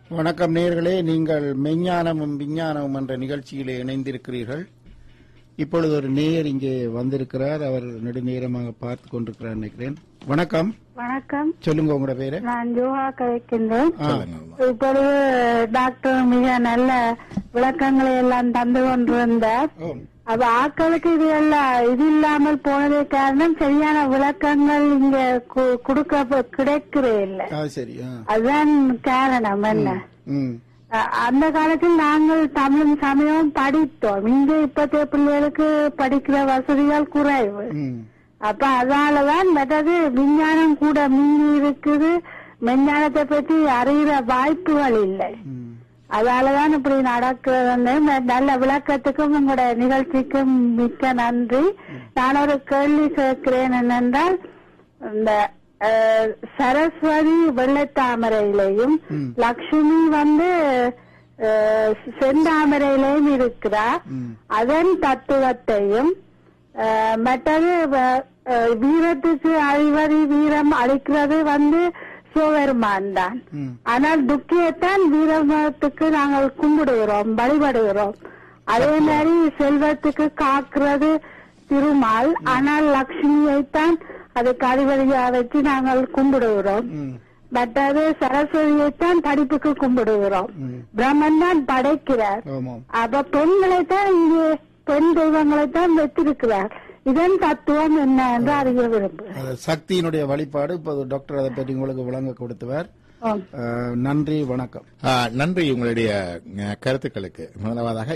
வணக்கம் நேயர்களே, நீங்கள் மெஞ்ஞானமும் விஞ்ஞானமும் என்ற நிகழ்ச்சியிலே இணைந்திருக்கிறீர்கள். இப்பொழுது ஒரு நேயர் இங்கே வந்திருக்கிறார். அவர் நெடுநேரமாக பார்த்து கொண்டிருக்கிறார் நினைக்கிறேன். வணக்கம். வணக்கம். சொல்லுங்க உங்களோட பேரு. நான் ஜோஹா கதைக்கின்றேன். இப்பொழுது டாக்டர் மிக நல்ல விளக்கங்களை எல்லாம் தந்து கொண்டிருந்தார். அது ஆட்களுக்கு இது இல்லாமல் போனதே காரணம் சரியான விளக்கங்கள் இங்க கிடைக்கிறே இல்லை. அதுதான் காரணம். என்ன அந்த காலத்தில் நாங்கள் தமிழ் சமயம் படித்தோம். இங்க இப்பத்தைய பிள்ளைகளுக்கு படிக்கிற வசதிகள் குறைவு. அப்ப அதனாலதான் மற்றது விஞ்ஞானம் கூட மிஞ்சி இருக்குது. விஞ்ஞானத்தை பற்றி அறிகிற வாய்ப்புகள் இல்லை. அதனாலதான் இப்படி நடக்கிறது. நல்ல விளக்கத்துக்கும் உங்களுடைய நிகழ்ச்சிக்கும் மிக்க நன்றி. நான் ஒரு கேள்வி கேட்கிறேன். என்னென்றால், இந்த சரஸ்வதி வெள்ளைத்தாமரையிலையும் லட்சுமி செந்தாமரையிலையும் இருக்கிறார். அதன் தத்துவத்தையும் மற்றது வீரத்துக்கு அதிபதி வீரம் அளிக்கிறது சிவபெருமான் தான். ஆனால் துக்கியத்தான் வீரத்துக்கு நாங்கள் கும்பிடுகிறோம், வழிபடுகிறோம். அதே மாதிரி செல்வத்துக்கு காக்கிறது திருமால். ஆனால் லட்சுமியைத்தான் அதுக்கு அதிபதியா வச்சு நாங்கள் கும்பிடுகிறோம். மற்றது சரஸ்வதியைத்தான் படிப்புக்கு கும்பிடுகிறோம். பிரம்மன் தான் படைக்கிறார். அப்ப பெண்களைத்தான் இங்கே பெண் தெய்வங்களைத்தான் வைத்திருக்கிறார். இதன் தத்துவம் என்ன என்று அறிய விரும்புகிறேன். சக்தியினுடைய வழிபாடு. இப்போது டாக்டர் அதை பற்றி உங்களுக்கு வழங்க கொடுத்தவர். நன்றி, வணக்கம். நன்றி உங்களுடைய கருத்துக்களுக்கு. முதலாவதாக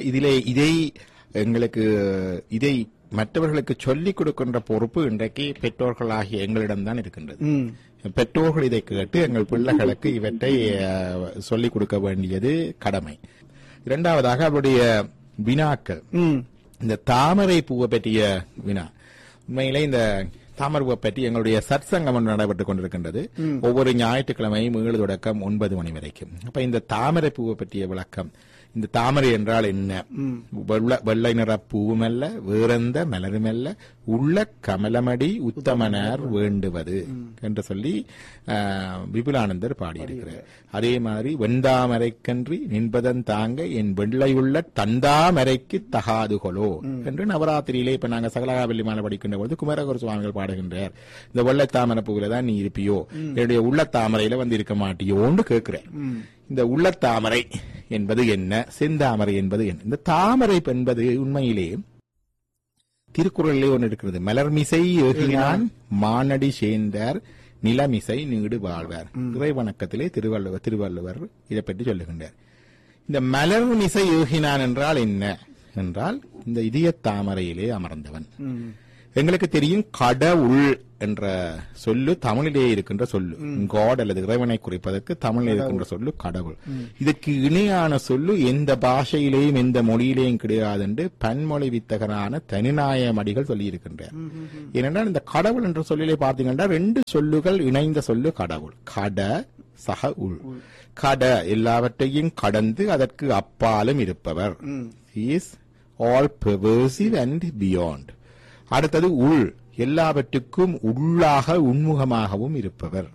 இதை மற்றவர்களுக்கு சொல்லிக் கொடுக்கின்ற பொறுப்பு இன்றைக்கு பெற்றோர்களாகிய எங்களிடம்தான் இருக்கின்றது. பெற்றோர்கள் இதை கேட்டு எங்கள் பிள்ளைகளுக்கு இவற்றை சொல்லிக் கொடுக்க வேண்டியது கடமை. இரண்டாவதாக அவருடைய வினாக்கள். இந்த தாமரை பூவை பற்றிய வினா. உண்மையிலே இந்த தாமரை பூவை பற்றி எங்களுடைய சத்சங்கம் நடைபெற்றுக் கொண்டிருக்கின்றது. ஒவ்வொரு ஞாயிற்றுக்கிழமையும் 7 தொடக்கம் 9 மணி வரைக்கும். அப்ப இந்த தாமரை பூவை பற்றிய விளக்கம். இந்த தாமரை என்றால் என்ன? வெள்ளை நிற பூவுமல்ல, வேறெந்த மலருமல்ல, உள்ள கமலமடி உத்தமனார் வேண்டுவது என்று சொல்லி விபுலானந்தர் பாடியிருக்கிறார். அதே மாதிரி வெந்தாமரைக்கன்றி நின்பதன் தாங்க என் வெள்ளையுள்ள தந்தாமரைக்கு தகாதுகளோ என்று நவராத்திரியிலே இப்ப நாங்க சகலகாவல்லி மாலை படிக்கின்ற பொழுது குமரகுரு சுவாமிகள் பாடுகின்றார். இந்த வெள்ளை தாமரை பூவில தான் நீ இருப்பியோ, என்னுடைய உள்ள தாமரையில இருக்க மாட்டியோன்னு கேட்கிறேன். இந்த உள்ளத்தாமரை என்பது என்ன, செந்தாமரை என்பது என்ன? இந்த தாமரை என்பது உண்மையிலே திருக்குறளிலே ஒன்று இருக்கிறது. மலர்மிசை ஏகினான் மானடி சேர்ந்தார் நிலமிசை நீடு வாழ்வார். இறைவணக்கத்திலே திருவள்ளுவர் இதை பற்றி சொல்லுகின்றார். இந்த மலர்மிசை ஏகினான் என்றால் என்ன என்றால், இந்த இதய தாமரையிலே அமர்ந்தவன். எங்களுக்கு தெரியும், கடவுள் என்ற சொல்லு தமிழிலே இருக்கின்ற சொல்லு. காட் அல்லது இறைவனை குறிப்பதற்கு தமிழில் இருக்கின்ற சொல்லு கடவுள். இதற்கு இணையான சொல்லு எந்த பாஷையிலேயும் எந்த மொழியிலேயும் கிடையாது என்று பன்மொழி வித்தகரான தனிநாயக மடிகள் சொல்லி இருக்கின்றார். ஏனென்றால் இந்த கடவுள் என்ற சொல்லிலே பார்த்தீங்கன்னா 2 சொல்லுகள் இணைந்த சொல்லு கடவுள். கட சக உள். கட எல்லாவற்றையும் கடந்து அதற்கு அப்பாலும் இருப்பவர். He is all pervasive and beyond. அடுத்தது உள், எல்லாவற்றுக்கும் உள்ளாக உண்முகமாகவும் இருப்பவர்.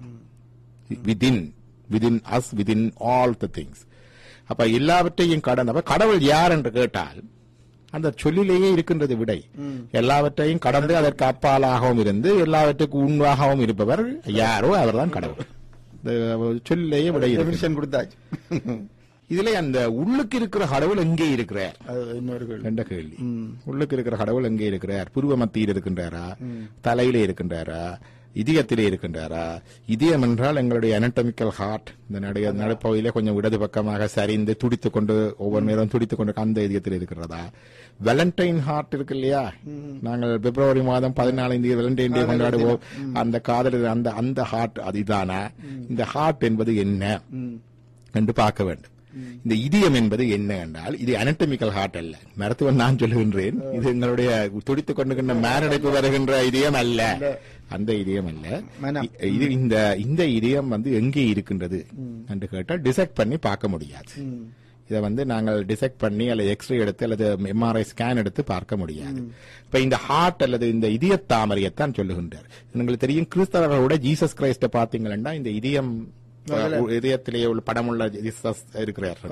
within us, within all the things. அப்ப எல்லாவற்றையும் கடந்தவர் கடவுள் யார் என்று கேட்டால் அந்த சொல்லிலேயே இருக்கின்றது விடை. எல்லாவற்றையும் கடந்து அதற்கு அப்பாலாகவும் இருந்து எல்லாவற்றுக்கும் உண்மையாகவும் இருப்பவர் யாரோ அவர்தான் கடவுள். சொல்லிலேயே விடை கொடுத்தாச்சு. இதுல அந்த உள்ளுக்கு இருக்கிற கடவுள் எங்கே இருக்கிறார் என்ற கேள்வி. உள்ளுக்கு இருக்கிற கடவுள் எங்கே இருக்கிறார்? புருவ மத்தியில் இருக்கின்றாரா, தலையிலே இருக்கின்றாரா, இதயத்திலே இருக்கின்றாரா? இதயம் என்றால் எங்களுடைய அனட்டமிக்கல் ஹார்ட். இந்த நடுப்பகுதியில கொஞ்சம் இடது பக்கமாக சரிந்து துடித்துக் கொண்டு ஒவ்வொரு நேரம் துடித்துக் கொண்டு அந்த இதயத்தில் இருக்கிறதா? வேலண்டைன் ஹார்ட் இருக்கு இல்லையா? நாங்கள் பிப்ரவரி மாதம் 14 வேலண்டைன் டே கொண்டாடுவோம். அந்த காதல் அந்த ஹார்ட் அதுதானா? இந்த ஹார்ட் என்பது என்ன என்று பார்க்க வேண்டும். இந்த இதயம் என்பது என்ன என்றால், இது அனட்டமிக்கல் ஹார்ட் அல்ல. மருத்துவன் நான் சொல்லுகின்றேன், இது எங்களுடைய துடித்துக் கொண்டுகின்ற மாரடைப்பு வருகின்ற இதயம் அல்ல, அந்த இதயம் அல்ல. இது இந்த இதயம் எங்கே இருக்கின்றது என்று கேட்டால் டிசெக்ட் பண்ணி பார்க்க முடியாது. இதை நாங்கள் டிசெக்ட் பண்ணி அல்லது எக்ஸ்ரே எடுத்து அல்லது எம்ஆர்ஐ ஸ்கேன் எடுத்து பார்க்க முடியாது. இப்ப இந்த ஹார்ட் அல்லது இந்த இதய தாமரையத்தான் சொல்லுகின்றார். உங்களுக்கு தெரியும், கிறிஸ்தவர்களோட ஜீசஸ் கிரைஸ்ட பாத்தீங்கன்னா இந்த இதயம் இதயத்திலேயே உள்ள படமுள்ள ஜீசஸ் இருக்கிறார்கள்.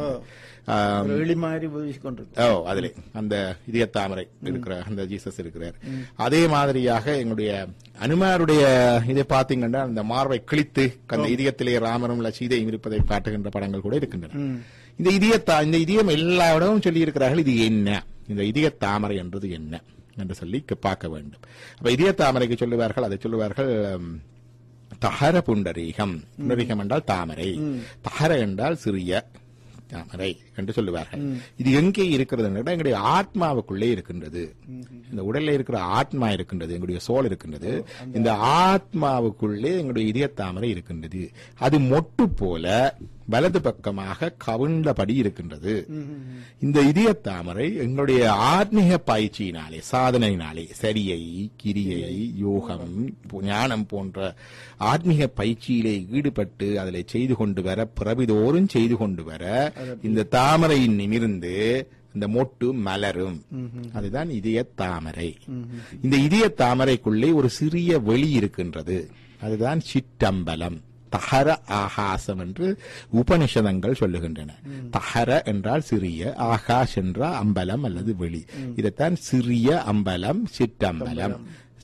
அதிலே அந்த இதய தாமரை இருக்கிற அந்த ஜீசஸ் இருக்கிறார். அதே மாதிரியாக எங்களுடைய அனுமாருடைய இதை பாத்தீங்கன்னா அந்த மார்பை கிழித்து அந்த இதயத்திலே ராமரும் சீதையும் இருப்பதை காட்டுகின்ற படங்கள் கூட இருக்கின்றன. இந்த இதயம் எல்லா இடமும் சொல்லி இருக்கிறார்கள். இது என்ன, இந்த இதய தாமரை என்றது என்ன என்று சொல்லி பார்க்க வேண்டும். அப்ப இதய தாமரைக்கு சொல்லுவார்கள், அதை சொல்லுவார்கள் தஹர புண்டரீகம். புண்டரீகம் என்றால் தாமரை, தஹர என்றால் சிறிய தாமரை என்று சொல்லுவார்கள். இது எங்கே இருக்கிறது என்றால் எங்களுடைய ஆத்மாவுக்குள்ளே இருக்கின்றது. இந்த உடல்ல இருக்கிற ஆத்மா இருக்கின்றது, எங்களுடைய சோல் இருக்கின்றது. இந்த ஆத்மாவுக்குள்ளே எங்களுடைய இதய தாமரை இருக்கின்றது. அது மொட்டு போல வலது பக்கமாக கவிழ்ந்தபடி இருக்கின்றது. இந்த இதய தாமரை எங்களுடைய ஆத்மீக பயிற்சியினாலே, சாதனையினாலே, சரியை, கிரியை, யோகம், ஞானம் போன்ற ஆத்மீக பயிற்சியிலே ஈடுபட்டு அதிலே செய்து கொண்டு வர, பிறவிதோறும் செய்து கொண்டு வர இந்த தாமரையின் நிமிர்ந்து இந்த மொட்டு மலரும். அதுதான் இதய தாமரை. இந்த இதய தாமரைக்குள்ளே ஒரு சிறிய வெளி இருக்கின்றது. அதுதான் சிற்றம்பலம், தஹர ஆகாசம் என்று உபனிஷதங்கள் சொல்லுகின்றன. தஹர என்றால் சிறிய, ஆகாஷ் என்றால் அம்பலம் அல்லது வெளி. இதைத்தான் சிறிய அம்பலம், சிற்றம்பலம்,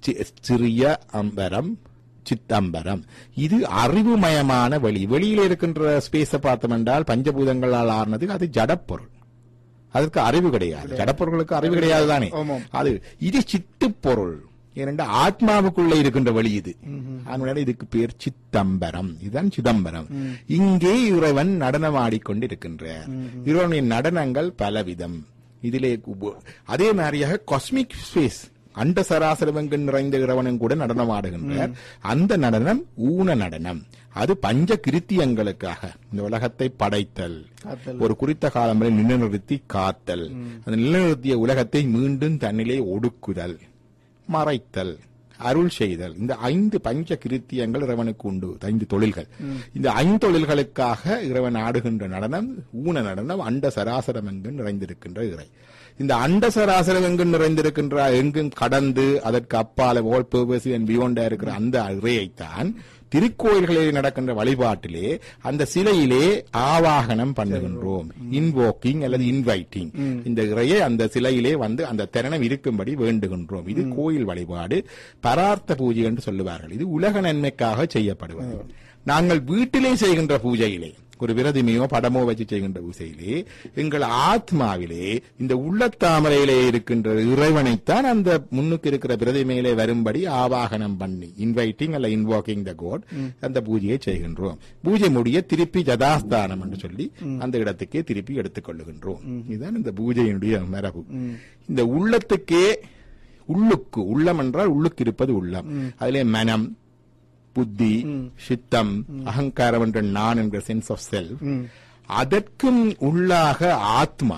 சிறிய அம்பரம், சித்தம்பரம். இது அறிவுமயமான வெளி. வெளியில இருக்கின்ற ஸ்பேஸ பார்த்தோம் என்றால் பஞ்சபூதங்களால் ஆனது, அது ஜடப்பொருள். அதற்கு அறிவு கிடையாது. ஜடப்பொருளுக்கு அறிவு கிடையாது தானே. அது இது சித்து பொருள். ஏனென்றால் ஆத்மாவுக்குள்ள இருக்கின்ற வழி இது. அதனால இதுக்கு பேர் சித்தம்பரம். இதுதான் சிதம்பரம். இங்கே இறைவன் நடனம் ஆடிக்கொண்டிருக்கின்றார். இறைவனின் நடனங்கள் பலவிதம். இதிலே அதே மாதிரியாக காஸ்மிக் ஸ்பேஸ், அண்ட சராசரவங்க நிறைந்த இறைவனும் கூட நடனம் ஆடுகின்றார். அந்த நடனம் ஊன நடனம். அது பஞ்ச கிருத்தியங்களுக்காக, இந்த உலகத்தை படைத்தல், ஒரு குறித்த காலம் வரை நிலைநிறுத்தி காத்தல், அந்த நிலைநிறுத்திய உலகத்தை மீண்டும் தன்னிலே ஒடுக்குதல், மறைத்தல், அருள் செய்தல். இந்த 5 பஞ்ச கிருத்தியங்கள் இறைவனுக்கு உண்டு. 5 தொழில்கள். இந்த 5 தொழில்களுக்காக இறைவன் ஆடுகின்ற நடனம் ஊன நடனம். அண்ட சராசரம் எங்கும் நிறைந்திருக்கின்ற இறை. இந்த அண்ட சராசரம் எங்கும் நிறைந்திருக்கின்ற, எங்கும் கடந்து அதற்கு அப்பால பியோண்டா இருக்கிற அந்த இறையைத்தான் திருக்கோயில்களில் நடக்கின்ற வழிபாட்டிலே அந்த சிலையிலே ஆவாகனம் பண்ணுகின்றோம். இன்வோக்கிங் அல்லது இன்வைட்டிங். இந்த இறையை அந்த சிலையிலே வந்து அந்த தருணம் இருக்கும்படி வேண்டுகின்றோம். இது கோயில் வழிபாடு, பரார்த்த பூஜை என்று சொல்லுவார்கள். இது உலக நன்மைக்காக செய்யப்படுவது. நாங்கள் வீட்டிலே செய்கின்ற பூஜையிலே, ஒரு விரதமையோ படமோ வச்சு செய்கின்ற பூஜையிலே, எங்கள் ஆத்மாவிலே இந்த உள்ளத்தாமரையிலே இருக்கின்ற இறைவனைத்தான் அந்த முன்னுக்கு இருக்கிற விரதமையிலே வரும்படி ஆவாகனம் பண்ணி, இன்வைட்டிங் அல்ல இன்வாக்கிங் த காட், அந்த பூஜையை செய்கின்றோம். பூஜை முடிய திருப்பி ஜதாஸ்தானம் என்று சொல்லி அந்த இடத்துக்கே திருப்பி எடுத்துக் கொள்ளுகின்றோம். இதுதான் இந்த பூஜையினுடைய மரபு. இந்த உள்ளத்துக்கே, உள்ளுக்கு, உள்ளம் என்றால் உள்ளுக்கு இருப்பது உள்ளம். அதிலே மனம், புத்தி, சித்தம், அகங்காரம் என்ற நான் என்ற சென்ஸ் ஆஃப் செல்ஃப், அதற்கும் உள்ளாக ஆத்மா,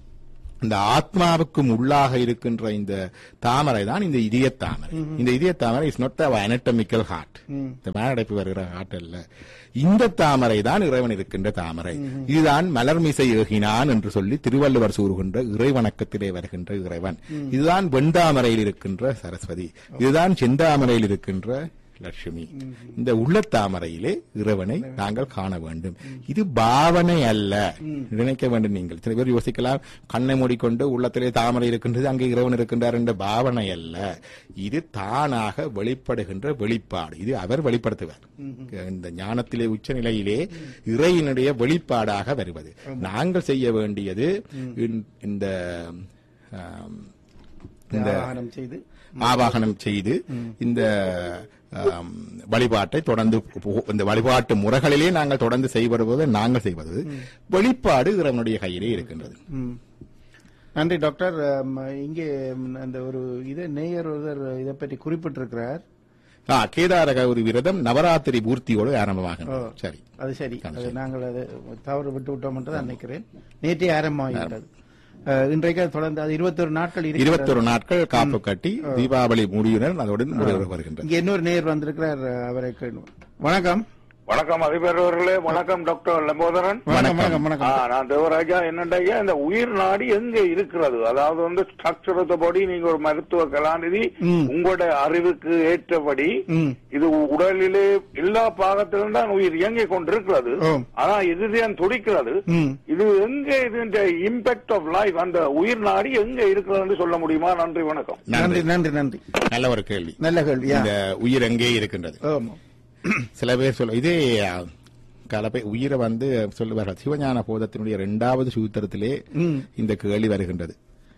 இந்த ஆத்மாவுக்கும் உள்ளாக இருக்கின்ற இந்த தாமரை தான் இந்த இதய தாமரை. இந்த இதய தாமரை இஸ் நாட் அனட்டமிக்கல் ஹார்ட், இந்த மேலடைப்பு வருகிற ஹார்ட் அல்ல. இந்த தாமரை தான் இறைவன் இருக்கின்ற தாமரை. இதுதான் மலர்மிசை ஏகினான் என்று சொல்லி திருவள்ளுவர் கூறுகின்ற இறைவணக்கத்திலே வருகின்ற இறைவன். இதுதான் வெண்தாமரையில் இருக்கின்ற சரஸ்வதி. இதுதான் செந்தாமரையில் இருக்கின்ற லட்சுமி. இந்த உள்ளத்தாமரையிலே இறைவனை நாங்கள் காண வேண்டும். இது பாவனை அல்ல, நினைக்க வேண்டும். நீங்கள் சில பேர் யோசிக்கலாம், கண்ணை மூடிக்கொண்டு உள்ளத்திலே தாமரை இருக்கின்றது, அங்கே இறைவன் இருக்கின்றார் என்ற பாவனை அல்ல. இது தானாக வெளிப்படுகின்ற வெளிப்பாடு. இது அவர் வெளிப்படுத்துவார். இந்த ஞானத்திலே உச்ச நிலையிலே இறைவனுடைய வெளிப்பாடாக வருவது. நாங்கள் செய்ய வேண்டியது இந்த ஆவாகனம் செய்து இந்த வழிபாட்டை தொடர்ந்து, இந்த வழிபாட்டு முறைகளிலே நாங்கள் தொடர்ந்து செய்வது, நாங்கள் செய்வது வெளிப்பாடு இறைவனுடைய கையிலே இருக்கின்றது. நன்றி டாக்டர். இங்கே அந்த ஒரு இது நேயர் ஒருவர் இதை பற்றி குறிப்பிட்டிருக்கிறார். கேதார கௌரி விரதம் நவராத்திரி பூர்த்தியோடு ஆரம்பமாக. சரி, அது சரி. நாங்கள் அதை தவறு விட்டு விட்டோம் என்று நினைக்கிறேன். நேற்றே ஆரம்பமாகிவிட்டது. இன்றைக்கு தொடர்ந்து அது 21 நாட்கள் 21 நாட்கள் காப்பு கட்டி தீபாவளி முடியுடன் அதோடு வருகின்றது. இங்க இன்னொரு நேயர் வந்திருக்கிறார், அவரை கேள்வி. வணக்கம். வணக்கம் அதிபர் அவர்களே. வணக்கம் டாக்டர் லம்போதரன். நான் தேவராஜா. என்னண்டா இந்த உயிர் நாடி எங்க இருக்கிறது? அதாவது ஸ்ட்ரக்சர் ஆஃப் தி பாடி, நீங்க ஒரு மருத்துவ கலாநிதி, உங்களுடைய அறிவுக்கு ஏற்றபடி இது உடலிலே எல்லா பாகத்திலும் தான் உயிர் இயங்கிக் கொண்டிருக்கிறது. ஆனா இதுதான் துடிக்கிறது. இது எங்க, இது இம்பாக்ட் ஆஃப் லைஃப், அந்த உயிர் நாடி எங்க இருக்கிறது சொல்ல முடியுமா? நன்றி, வணக்கம். நன்றி நன்றி நன்றி. நல்ல ஒரு கேள்வி. நல்ல கேள்வி. இந்த உயிர் எங்கே இருக்கின்றது? சில பேர் சொல்ல இதே கலப்பை உயிரை சொல்லுவார்கள். சிவஞான போதத்தினுடைய 2வது சூத்திரத்திலே இந்த கேள்வி வருகின்றது.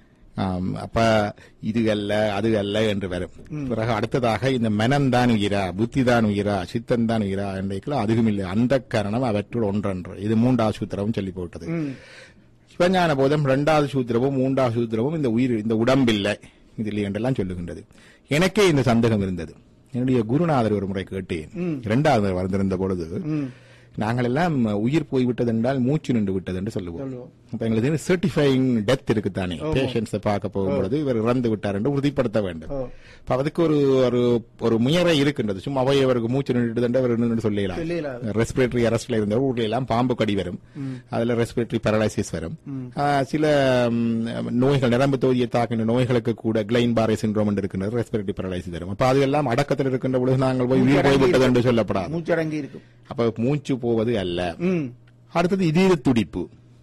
அப்ப இது அல்ல அது அல்ல என்று வரும். பிறகு அடுத்ததாக இந்த மனம்தான் உயிரா, புத்தி தான் உயிரா, சித்தம் தான் உயிரா என்றைக்குள்ள அதுவும் இல்லை, அந்த கரணம் அவற்றுள் ஒன்றன்று. இது 3வது சூத்திரமும் சொல்லி போட்டது. சிவஞான போதம் 2வது சூத்திரமும் 3வது சூத்திரமும் இந்த உயிர், இந்த உடம்பில்லை இதில் என்றெல்லாம் சொல்லுகின்றது. எனக்கே இந்த சந்தேகம் இருந்தது. என்னுடைய குருநாதர் ஒரு முறை கேட்டேன். 2வது வந்திருந்த பொழுது, நாங்கள் எல்லாம் உயிர் போய்விட்டது என்றால் மூச்சு நின்று விட்டது என்று சொல்லுவோம். அப்ப எங்களுக்கு சர்டிஃபைங் டெத் இருக்குத்தானே, பேஷண்ட்ஸை பார்க்க போகும்பொழுது இவர் இறந்து விட்டார் என்று உறுதிப்படுத்த வேண்டும். அதுக்கு ஒரு முயற்சி இருக்கின்றது. சும்மா அவை அவருக்கு மூச்சு நின்று சொல்லலாம். ரெஸ்பிரேட்டரி அரெஸ்ட்ல இருந்த ஊர்ல எல்லாம் பாம்பு கடி வரும், அதுல ரெஸ்பிரேட்டரி பேரலைசிஸ் வரும். சில நோய்கள், நரம்பு தொகுதியை தாக்கின நோய்களுக்கு கூட கிளைன் பாரே சிண்ட்ரோம் என்று இருக்கின்றது, ரெஸ்பிரேட்டரி பேரலைசிஸ் வரும். அப்ப அதெல்லாம் அடக்கத்தில் இருக்கின்ற பொழுது நாங்கள் போய் உயிர் போய்விட்டது என்று சொல்லப்படாது. மூச்சடங்கி இருக்கும். அப்ப மூச்சு போவது அல்ல. அடுத்தது இதய துடிப்பு.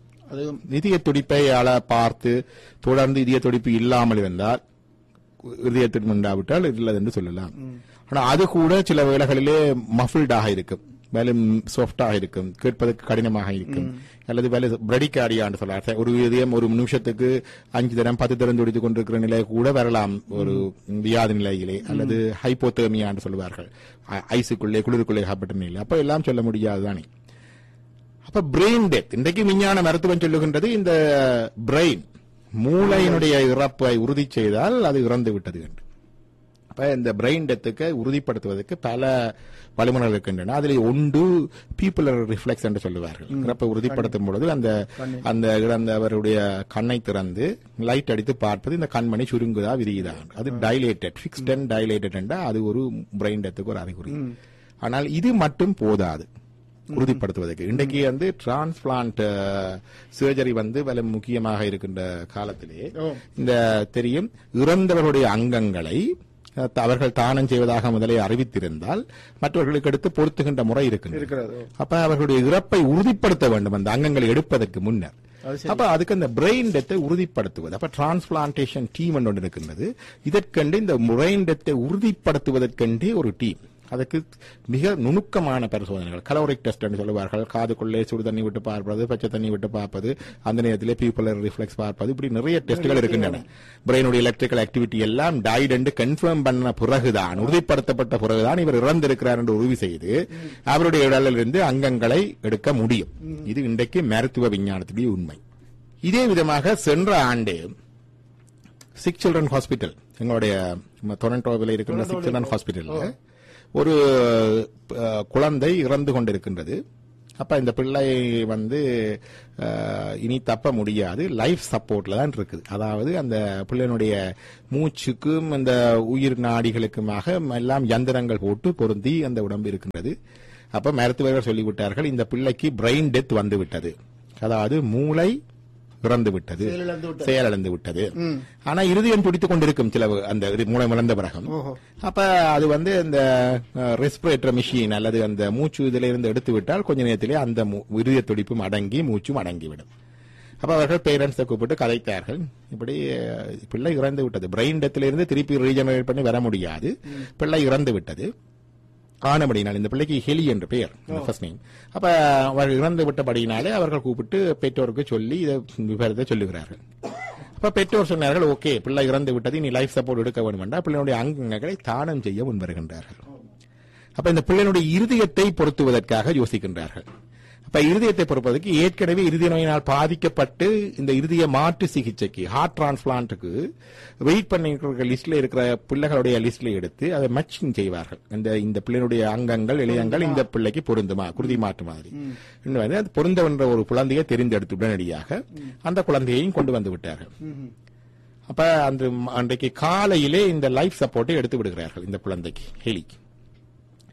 இதய துடிப்பை பார்த்து தொடர்ந்து இதய துடிப்பு இல்லாமல் இருந்தால், இதயத்திற்கு உண்டாவிட்டால் இல்லது என்று சொல்லலாம். ஆனா அது கூட சில வேளைகளிலே மஃபில்டாக இருக்கும், வேலை சாஃப்டாக இருக்கும், கேட்பதற்கு கடினமாக இருக்கும், அல்லது வேலை பிரடிக்காடியான்னு சொல்ல ஒரு இதயம் ஒரு நிமிஷத்துக்கு 5 தரம் 10 தரம் துடித்துக் கொண்டிருக்கிற நிலை கூட வரலாம் ஒரு வியாதி நிலையிலே, அல்லது ஹைப்போதேமியான்னு சொல்லுவார்கள், ஐஸுக்குள்ளே குளிருக்குள்ளே சாப்பிட்ட நிலை. அப்ப எல்லாம் சொல்ல முடியாதுதானே. அப்ப பிரெயின் டெத் இன்றைக்கு விஞ்ஞான மருத்துவம் சொல்லுகின்றது, இந்த பிரெயின் மூளையினுடைய இறப்பை உறுதி செய்தால் அது இறந்து விட்டது என்று. அப்ப இந்த பிரெயின் டெத்துக்கு உறுதிப்படுத்துவதற்கு பல வழிமுறைகள் இருக்கின்றன. அதில் ஒன்று பீப்புளர் ரிஃப்ளெக்ஸ் என்று சொல்லுவார்கள். இறப்பை உறுதிப்படுத்தும் பொழுது அந்த இறந்தவருடைய கண்ணை திறந்து லைட் அடித்து பார்ப்பது, இந்த கண்மணி சுருங்குதா விரியுதா, அது டைலேட்டட், ஃபிக்ஸ்ட் அண்ட் டைலேட்டட் என்றால் அது ஒரு பிரெயின் டெத்துக்கு ஒரு அறிகுறி. ஆனால் இது மட்டும் போதாது உறுதிப்படுத்துவதற்கு. இன்றைக்கு டிரான்ஸ்பிளான்ட் சர்ஜரி வலை முக்கியமாக இருக்கின்ற காலத்திலே இந்த தெரியும், இறந்தவர்களுடைய அங்கங்களை அவர்கள் தானம் செய்வதாக முதலே அறிவித்திருந்தால் மற்றவர்களுக்கு எடுத்து பொருத்துகின்ற முறை இருக்கிறது. அப்ப அவர்களுடைய இறப்பை உறுதிப்படுத்த வேண்டும் அந்த அங்கங்களை எடுப்பதற்கு முன்னர். அப்ப அதுக்கு அந்த பிரெயின் டெத்தை உறுதிப்படுத்துவது, அப்ப டிரான்ஸ்பிளான்டேஷன் டீம் ஒன்று இருக்கின்றது. இதற்கென்று இந்த பிரெயின் டெத்தை உறுதிப்படுத்துவதற்கென்றே ஒரு டீம். அதுக்கு மிக நுணுக்கமான பரிசோதனைகள், கலோரிக் டெஸ்ட் என்று சொல்லுவார்கள். காதுக்குள்ளே சுடு தண்ணி விட்டு பார்ப்பது, பச்சை தண்ணி விட்டு பார்ப்பது, அந்த நேரத்திலே பீப்புளர் ரிஃப்ளெக்ஸ் பார்ப்பது, இப்படி நிறைய டெஸ்ட்கள் இருக்கின்றன. பிரெயினுடைய எலக்ட்ரிக்கல் ஆக்டிவிட்டி எல்லாம் டைட் என்று கன்ஃபார்ம் பண்ண பிறகுதான், உறுதிப்படுத்தப்பட்ட பிறகுதான் இவர் இறந்திருக்கிறார் என்று உறுதி செய்து அவருடைய உடலில் இருந்து அங்கங்களை எடுக்க முடியும். இது இன்றைக்கு மருத்துவ விஞ்ஞானத்துடைய உண்மை. இதே விதமாக சென்ற ஆண்டு சிக் சில்ட்ரன் ஹாஸ்பிட்டல், எங்களுடைய டொரண்டோவில் இருக்கிற சிக் சில்ட்ரன் ஹாஸ்பிட்டல் ஒரு குழந்தை இறந்து கொண்டிருக்கின்றது. அப்ப இந்த பிள்ளை இனி தப்ப முடியாது, லைஃப் சப்போர்ட்ல தான் இருக்குது. அதாவது அந்த பிள்ளையினுடைய மூச்சுக்கும் அந்த உயிர் நாடிகளுக்குமாக எல்லாம் யந்திரங்கள் போட்டு பொருந்தி அந்த உடம்பு இருக்கின்றது. அப்ப மருத்துவர்கள் சொல்லிவிட்டார்கள், இந்த பிள்ளைக்கு பிரெயின் டெத் வந்து விட்டது, அதாவது மூளை இறந்து விட்டது, செயலிழந்து விட்டது. ஆனா இருதயம் துடித்துக் கொண்டிருக்கும் சில அந்த மூளை இழந்த பிறகும். அப்ப அது இந்த ரெஸ்பிரேட்டர் மிஷின் அல்லது அந்த மூச்சு இதுல இருந்து எடுத்து விட்டால் கொஞ்ச நேரத்திலே அந்த இருதய துடிப்பும் அடங்கி மூச்சும் அடங்கிவிடும். அப்ப அவர்கள் பேரண்ட்ஸை கூப்பிட்டு கதைத்தார்கள், இப்படி பிள்ளை இறந்து விட்டது, பிரெயின் டெத்ல இருந்து திருப்பி ரீஜெனரேட் பண்ணி வர முடியாது, பிள்ளை இறந்து விட்டது. ஆனபடினால் இந்த பிள்ளைக்கு ஹெலி என்ற பெயர், ஃபர்ஸ்ட் நேம். அப்ப அவர்கள் இறந்து விட்டபடினாலே அவர்கள் கூப்பிட்டு பெற்றோருக்கு சொல்லி இதை விவரத்தை சொல்லுகிறார்கள். அப்ப பெற்றோர் சொன்னார்கள், ஓகே பிள்ளை இறந்து விட்டது, நீ லைஃப் சப்போர்ட் எடுக்க வேண்டும் என்றால் பிள்ளையுடைய அங்கங்களை தானம் செய்ய முன்வருகின்றார்கள். அப்ப இந்த பிள்ளையினுடைய இருதயத்தை பொருத்துவதற்காக யோசிக்கின்றார்கள். அப்ப இருதயத்தை பொறுப்பதற்கு ஏற்கனவே இருதய நோயினால் பாதிக்கப்பட்டு இந்த இருதய மாற்று சிகிச்சைக்கு, ஹார்ட் டிரான்ஸ்பிளான்ட்டுக்கு வெயிட் பண்ணிருக்கிற லிஸ்ட்ல இருக்கிற பிள்ளைகளுடைய லிஸ்ட்ல எடுத்து அதை மேட்சிங் செய்வார்கள். இந்த பிள்ளையுடைய அங்கங்கள் இளையங்கள் இந்த பிள்ளைக்கு பொருந்துமா, குருதி மாற்று மாதிரி அது பொருந்தவென்ற ஒரு குழந்தையை தெரிந்தெடுத்து உடனடியாக அந்த குழந்தையையும் கொண்டு வந்து விட்டார்கள். அப்ப அன்றைக்கு காலையிலே இந்த லைஃப் சப்போர்ட்டை எடுத்து விடுகிறார்கள் இந்த குழந்தைக்கு, ஹெலிக்கு.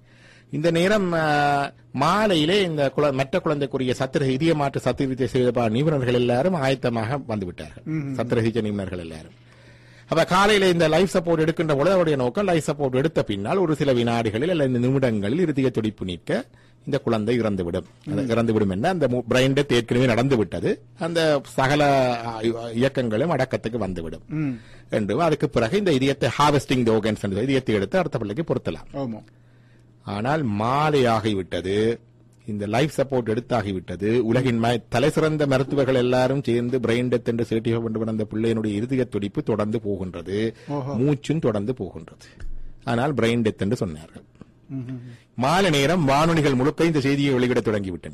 இந்த நேரம் மாலையிலே இந்த மற்ற குழந்தைக்குரிய சத்திர இதய மாற்று சத்திரத்தை செய்த நிபுணர்கள் எல்லாரும் ஆயத்தமாக வந்துவிட்டார்கள். சத்திர சிகிச்சை நிபுணர்கள் எல்லாரும். அப்ப காலையில இந்த லைஃப் சப்போர்ட் எடுக்கின்ற பொழுது அவருடைய நோக்கம் லைஃப் சப்போர்ட் எடுத்த பின்னால் ஒரு சில வினாடிகளில் அல்லது நிமிடங்களில் இருதய துடிப்பு நிற்க இந்த குழந்தை இறந்துவிடும் என்ன அந்த பிரெயின் டெத் ஏற்கனவே நடந்து விட்டது, அந்த சகல இயக்கங்களும் அடக்கத்துக்கு வந்துவிடும் என்று அதுக்கு பிறகு இந்த இதயத்தை ஹார்வெஸ்டிங் தி ஆர்கன்ஸ் என்ற இதயத்தை எடுத்து அடுத்த பிள்ளைக்கு பொருத்தலாம். ஆனால் மாலையாகிவிட்டது, இந்த லைஃப் சப்போர்ட் எடுத்தாகிவிட்டது. உலகின் தலை சிறந்த மருத்துவர்கள் எல்லாரும் சேர்ந்து பிரெயின் டெத் என்று சர்டிஃபை பண்ண அந்த பிள்ளையினுடைய இருதய துடிப்பு தொடர்ந்து போகின்றது, மூச்சும் தொடர்ந்து போகின்றது. ஆனால் பிரெயின் டெத் என்று சொன்னார்கள். மாலை நேரம் வானொலிகள் முழுக்க இந்த செய்தியை வெளியிட தொடங்கிவிட்டன.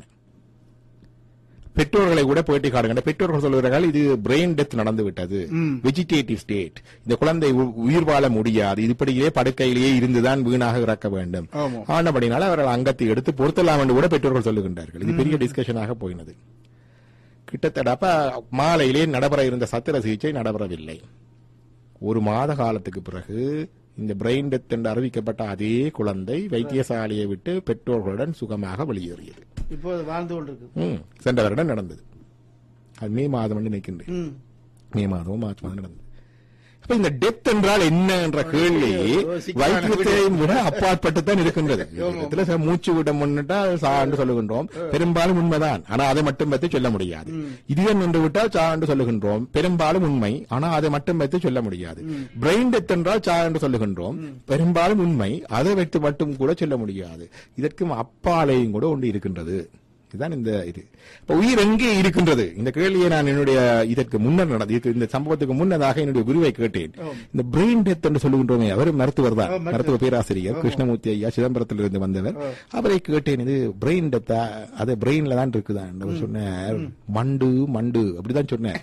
பெற்றோர்களை கூட பேட்டி காடுகின்ற பெற்றோர்கள் சொல்கிறார்கள் இது பிரெயின் டெத் நடந்து விட்டது, வெஜிடேட்டிவ் ஸ்டேட், இந்த குழந்தை உயிர் வாழ முடியாது, இதுபடியே படுக்கையிலேயே இருந்துதான் வீணாக இறக்க வேண்டும். ஆனபடினால அவர்கள் அங்கத்தை எடுத்து பொருத்தலாம் என்று கூட பெற்றோர்கள் சொல்லுகின்றார்கள். இது பெரிய டிஸ்கஷனாக போயினது. கிட்டத்தட்ட மாலையிலே நடைபெற இருந்த சத்திர சிகிச்சை நடைபெறவில்லை. ஒரு மாத காலத்துக்கு பிறகு இந்த பிரெயின் டெத் என்று அறிவிக்கப்பட்ட அதே குழந்தை வைத்தியசாலையை விட்டு பெற்றோர்களுடன் சுகமாக வெளியேறியது. இப்போது வாழ்ந்து கொண்டிருக்கு. சென்ற வருடம் நடந்தது. அது மே மாதம் நினைக்கின்றேன். மே மாதம் மார்ச் மாதம் நடந்தது. அப்ப இந்த டெத் என்றால் என்ன என்ற கேள்வி வைத்தியத்தையும் விட அப்பாற்பட்டுத்தான் இருக்கின்றது. மூச்சு விட முன்னிட்டா சான்று சொல்லுகின்றோம், பெரும்பாலும் உண்மைதான், ஆனா அதை மட்டும் வைத்து சொல்ல முடியாது. இதுதான் நின்று விட்டால் சான்று சொல்லுகின்றோம், பெரும்பாலும் உண்மை, ஆனா அதை மட்டும் வைத்து சொல்ல முடியாது. பிரெயின் டெத் என்றால் சான்று சொல்லுகின்றோம், பெரும்பாலும் உண்மை, அதை வைத்து மட்டும் கூட சொல்ல முடியாது. இதற்கும் அப்பாலையும் கூட ஒன்று இருக்கின்றது. இதுதான் இந்த இது. இப்ப உயிர் எங்கே இருக்கின்றது இந்த கேள்வியை நான் என்னுடைய இதற்கு முன்னர் இந்த சம்பவத்துக்கு முன்னதாக என்னுடைய குருவை கேட்டேன். இந்த பிரெயின் டெத் என்று சொல்லுகின்றோமே, அவர் மருத்துவர் தான், மருத்துவ பேராசிரியர் கிருஷ்ணமூர்த்தி ஐயா, சிதம்பரத்திலிருந்து வந்தவர். அவரை கேட்டேன், இது பிரெயின் டெத்தா, அது பிரெயின்ல தான் இருக்குதான் சொன்னார். மண்டு மண்டு அப்படிதான் சொன்னேன்.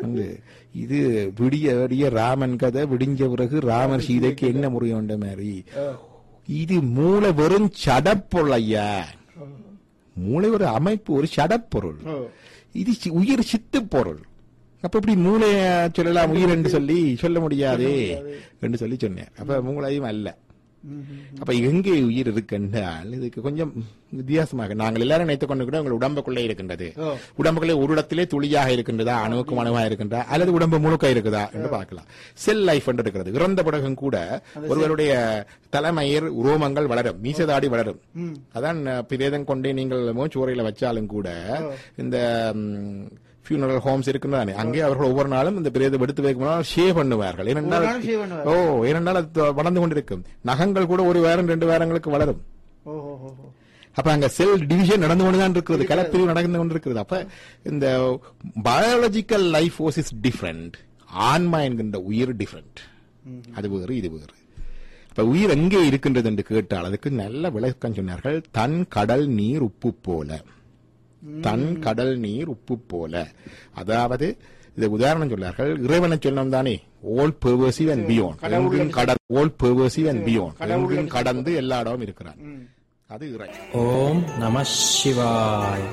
இது விடிய ராமன் கதை விடிஞ்ச பிறகு ராமர் சீதைக்கு என்ன முறையோண்ட மாதிரி, இது மூளை வெறும் சடப்பொருள் ஐயா, மூளை ஒரு அமைப்பு, ஒரு சடப்பொருள். இது உயிர் சித்து பொருள். அப்ப இப்படி மூளைய சொல்லலாம், உயிர் என்று சொல்லி சொல்ல முடியாதே என்று சொல்லி சொன்னேன். அப்ப மூளையும் அல்ல. அப்ப எங்கே உயிர் இருக்குன்றால் இதுக்கு கொஞ்சம் வித்தியாசமாக நாங்கள் எல்லாரும் நினைத்துக் கொண்டு கூட உங்கள் உடம்புக்குள்ளே இருக்கின்றது. உடம்புக்குள்ளே ஒரு இடத்திலே துளியாக இருக்கின்றதா, அணுவுக்கும் அணுவாக இருக்கின்றதா, அல்லது உடம்பு முழுக்க இருக்குதா என்று பார்க்கலாம். செல் லைஃப் என்று இருக்கிறது. இறந்த பிறகும் கூட ஒருவருடைய தலைமயிர் உரோமங்கள் வளரும், மீசதாடி வளரும். அதான் பிரேதம் கொண்டே நீங்கள் மூச்சுரையில வச்சாலும் கூட இந்த ஃபியூனரல் ஹோம்ஸ் இருக்குன்னு அங்கே அவர்கள் ஒவ்வொரு நாளும் இந்த பிரேதம் எடுத்து வைக்கும் ஷேவ் பண்ணுவார்கள். ஏனென்றால் அது வளர்ந்து கொண்டிருக்கும். நகங்கள் கூட ஒரு வாரம் 2 வாரங்களுக்கு வளரும். அப்ப அங்க செல் டிவிஷன் நடந்து கொண்டுதான் இருக்கிறது, கலப்பிரிவு நடந்து கொண்டிருக்கிறது. அப்ப இந்த biological life force is different, ஆன்மா என்கின்ற உயிர் டிஃபரெண்ட். அது வேறு இது வேறு. இப்ப உயிர் எங்கே இருக்கின்றது என்று கேட்டால் அதுக்கு நல்ல விளக்கம் சொன்னார்கள். தன் கடல் நீர் உப்பு போல, தன் கடல் நீர் உப்பு போல. அதாவது இது உதாரணம் சொன்னார்கள், இறைவனை சொன்னோம் தானே, all pervasive and beyond, all pervasive and beyond, எங்கும் கடந்து எல்லா இடமும் இருக்கிறான். அது இறை. ஓம் நம சிவாய்.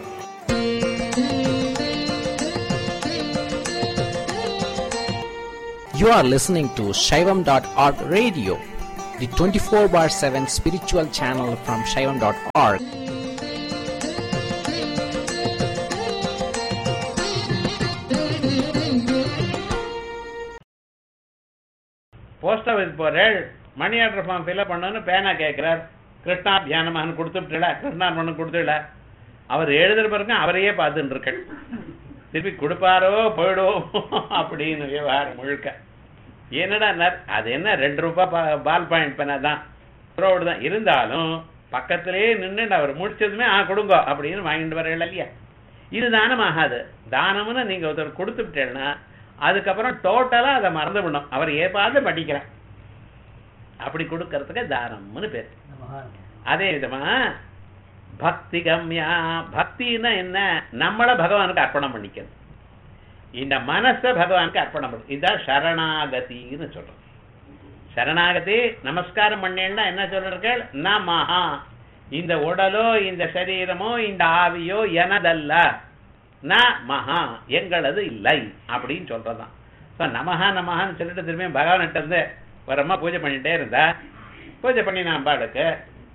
You are listening to Shaivam.org radio, the 24/7 spiritual channel from Shaivam.org. Post office போறாள், money order form fill up பண்ணு பேனா கேட்கிறார். கிருஷ்ணா தியானமான்னு கொடுத்துட்டுல, கிருஷ்ணார்மனு கொடுத்துடல. அவர் எழுதுற பிறகு அவரையே பார்த்துட்டு இருக்க, திருப்பி கொடுப்பாரோ போயிடுவோம் அப்படின்னு விவகாரம் முழுக்க. என்னடா அது என்ன 2 ரூபாய் பால் பாயிண்ட் பேனா தான், ரோடு தான் இருந்தாலும் பக்கத்திலேயே நின்று அவர் முடிச்சதுமே கொடுங்க அப்படின்னு வாங்கிட்டு வரல இல்லையா. இது தானம் ஆகாது. தானம்னு நீங்க ஒருத்தர் கொடுத்து விட்டேன்னா அதுக்கப்புறம் டோட்டலா அதை மறந்து விடணும். அவர் ஏப்பாவது படிக்கிறார், அப்படி கொடுக்கறதுக்கு தானம்னு பேர். அதே விதமா பக்தி கம்யா, பக்தின்னா என்ன, நம்மள பகவானுக்கு அர்ப்பணம் பண்ணிக்கிறது, இந்த மனச பகவானுக்கு அர்ப்பணம் பண்ணு. இதுதான் சரணாகதின்னு சொல்றோம். சரணாகதி நமஸ்காரம் பண்ணேன்னா என்ன சொல்றீர்கள், நமஹா, இந்த உடலோ இந்த சரீரமோ இந்த ஆவியோ எனதல்ல, ந மகா எங்களது இல்லை அப்படின்னு சொல்றதான். நமஹா நமஹான்னு சொல்லிட்டு திரும்பியும் பகவான்கிட்ட இருந்து வரமா பூஜை பண்ணிட்டே இருந்தா, பூஜை பண்ணி நான் பாடுக்கு